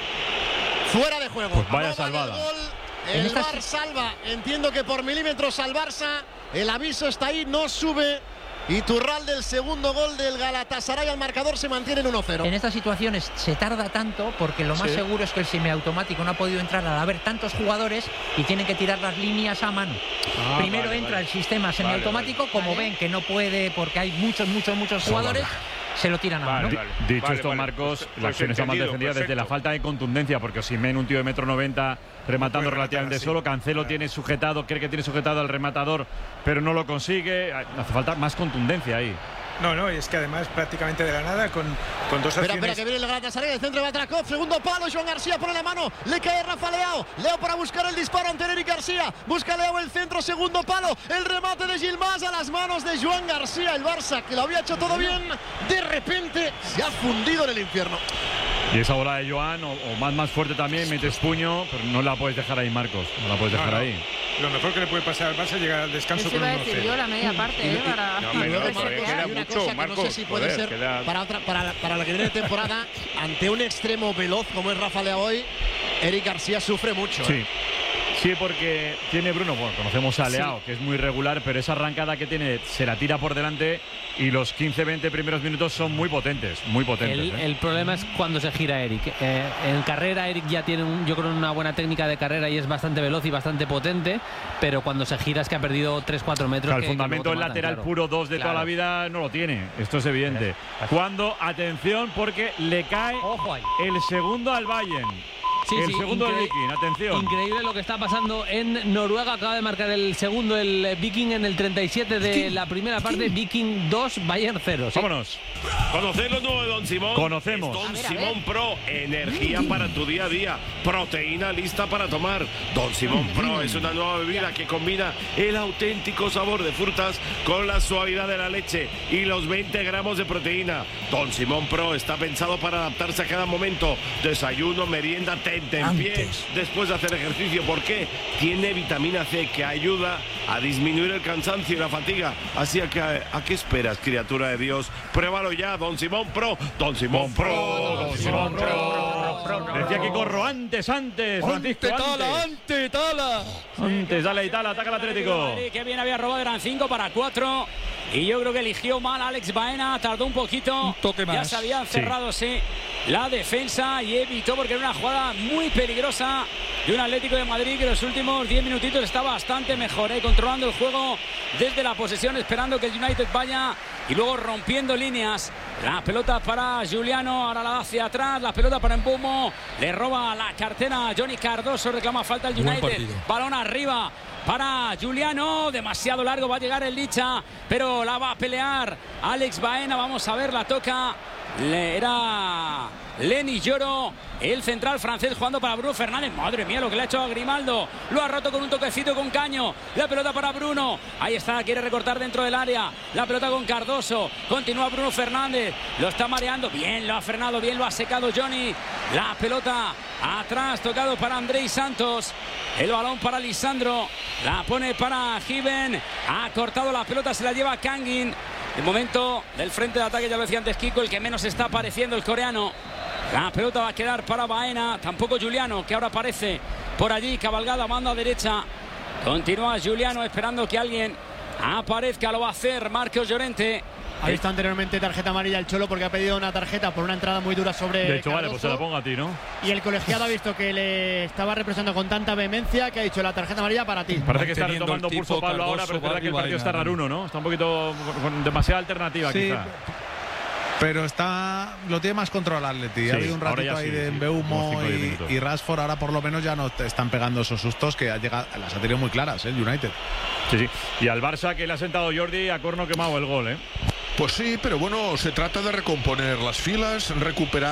Fuera de juego.
Pues vaya
No vale
salvada.
el gol.
En
El
estas-
V A R salva. Entiendo que por milímetros al Barça. El aviso está ahí, no sube. Y Turral del segundo gol del Galatasaray al marcador se mantiene en uno cero.
En estas situaciones se tarda tanto porque lo más
Sí.
seguro es que el semiautomático no ha podido entrar al haber tantos jugadores y tienen que tirar las líneas a mano.
Ah,
Primero
vale,
entra
vale.
el sistema semiautomático, como
Vale.
ven que no puede porque hay muchos, muchos, muchos jugadores, se lo tiran a
Vale,
mano.
vale.
Dicho
Vale,
esto,
vale.
Marcos,
Pues-
la
pues
acción está mal
entendido,
defendida desde la
perfecto.
falta de contundencia, porque Osimhen, un tío de metro noventa, rematando
puede
relativamente
rematar así.
solo. Cancelo
Claro.
tiene sujetado, cree que tiene sujetado al rematador, pero no lo consigue. Hace falta más contundencia ahí.
No, no, es que además prácticamente de la nada, con, con dos
Espera,
acciones.
espera, que viene el Galatasaray, el centro de Batrakov, segundo palo, Joan García pone la mano, le cae Rafa Leao, Leo para buscar el disparo ante Eric García, busca Leao el centro, segundo palo, el remate de Yilmaz a las manos de Joan García, el Barça, que lo había hecho todo bien, de repente se ha fundido en el infierno.
Y esa bola de Joan, o, o más, más fuerte también, metes puño, pero no la puedes dejar ahí, Marcos. No la puedes
No,
dejar
no.
ahí.
Lo mejor que le puede pasar al Barça es llegar al descanso
Eso
con
iba a
uno
decir
cero.
yo, la media parte, ¿eh? Para
No,
Y
hombre,
luego,
no, todavía
Marcos,
queda
hay una
mucho,
cosa que no sé
Marcos,
si puede
joder,
ser
queda-
para, otra, para, para la que viene de temporada, ante un extremo veloz como es Rafa Leao hoy, Eric García sufre mucho. ¿eh?
Sí. Sí, porque tiene Bruno, bueno, conocemos a Leao, que es muy regular, pero esa arrancada que tiene se la tira por delante y los quince veinte primeros minutos son muy potentes, muy potentes.
El,
¿eh?
el problema es cuando se gira Eric. Eh, en carrera Eric ya tiene, un- yo creo, una buena técnica de carrera y es bastante veloz y bastante potente, pero cuando se gira es que ha perdido tres cuatro metros.
Claro, el
que- que
fundamento
luego
del
te matan,
lateral
claro.
puro dos de toda
Claro.
la vida no lo tiene, esto es evidente. Cuando, atención, porque le cae
Ojo ahí.
el segundo al Bayern.
Sí,
el
sí,
segundo del
increí-
Viking, atención.
Increíble lo que está pasando en Noruega. Acaba de marcar el segundo el eh, Viking en el treinta y siete de la primera parte. Viking dos, Bayern cero. Sí.
Vámonos.
¿Conocer lo nuevo de Don Simón?
Conocemos.
Es Don
A ver, a
Simón
ver.
Pro, energía para tu día a día, proteína lista para tomar. Don Simón Pro es una nueva bebida que combina el auténtico sabor de frutas con la suavidad de la leche y los veinte gramos de proteína. Don Simón Pro está pensado para adaptarse a cada momento. Desayuno, merienda, tente en pie, después de hacer ejercicio. ¿Por qué? Tiene vitamina C que ayuda a disminuir el cansancio y la fatiga. Así que, ¿a qué esperas, criatura de Dios? Pruébalo ya, Don Simón Pro. Don Simón Pro. Don Simón Pro.
Decía que corro antes, antes, Francisco, antes.
ante Tala.
Antes, dale Itala, ataca el Atlético.
Madrid, que bien había robado, eran cinco para cuatro. Y yo creo que eligió mal a Alex Baena, tardó un poquito.
Un toque más.
Ya se habían
Sí.
cerrado, sí, la defensa y evitó porque era una jugada muy peligrosa de un Atlético de Madrid que en los últimos diez minutitos está bastante mejor, ¿eh? Controlando el juego desde la posesión, esperando que el United vaya y luego rompiendo líneas. La pelota para Giuliano, ahora la da hacia atrás, la pelota para Mbeumo, le roba la cartera a Johnny Cardoso, reclama falta el
Buen
United,
partido.
balón arriba para Giuliano, demasiado largo, va a llegar el Licha, pero la va a pelear Alex Baena, vamos a ver, la toca, le era Lenny Lloro, el central francés jugando para Bruno Fernández. Madre mía lo que le ha hecho a Grimaldo, lo ha roto con un toquecito con Caño, la pelota para Bruno, ahí está, quiere recortar dentro del área, la pelota con Cardoso, continúa Bruno Fernández, lo está mareando, bien lo ha frenado, bien lo ha secado Johnny, la pelota atrás, tocado para Andrei Santos, el balón para Lisandro, la pone para Given, ha cortado la pelota, se la lleva Kangin. De momento del frente de ataque, ya lo decía antes Kiko, el que menos está apareciendo, el coreano. La pelota va a quedar para Baena, tampoco Giuliano, que ahora aparece por allí, cabalgada, banda derecha. Continúa Giuliano esperando que alguien aparezca, lo va a hacer Marcos Llorente.
Ha visto anteriormente tarjeta amarilla el Cholo porque ha pedido una tarjeta por una entrada muy dura sobre
De hecho, vale, pues se la
Cardoso.
pongo a ti, ¿no?
Y el colegiado ha visto que le estaba representando con tanta vehemencia que ha dicho la tarjeta amarilla para ti.
Parece que está
Manteniendo
retomando
el tipo
pulso Pablo ahora,
Cardoso,
pero es verdad que el
Bardi,
partido está
Baena.
raruno, ¿no? Está un poquito con, con demasiada alternativa,
Sí,
quizá.
pero está lo tiene más controlado el Atleti.
Sí,
ha habido un
ahora
ratito
ya
ahí
sí,
de
sí,
Mbeumo
unos cinco o diez
y,
minutos.
y Rashford. Ahora por lo menos ya no te están pegando esos sustos que ha llegado, las ha tenido muy claras, ¿eh? El United.
Sí, sí. Y al Barça que le ha sentado Jordi a corno quemado el gol, ¿eh?
Pues sí, pero bueno, se trata de recomponer las filas, recuperar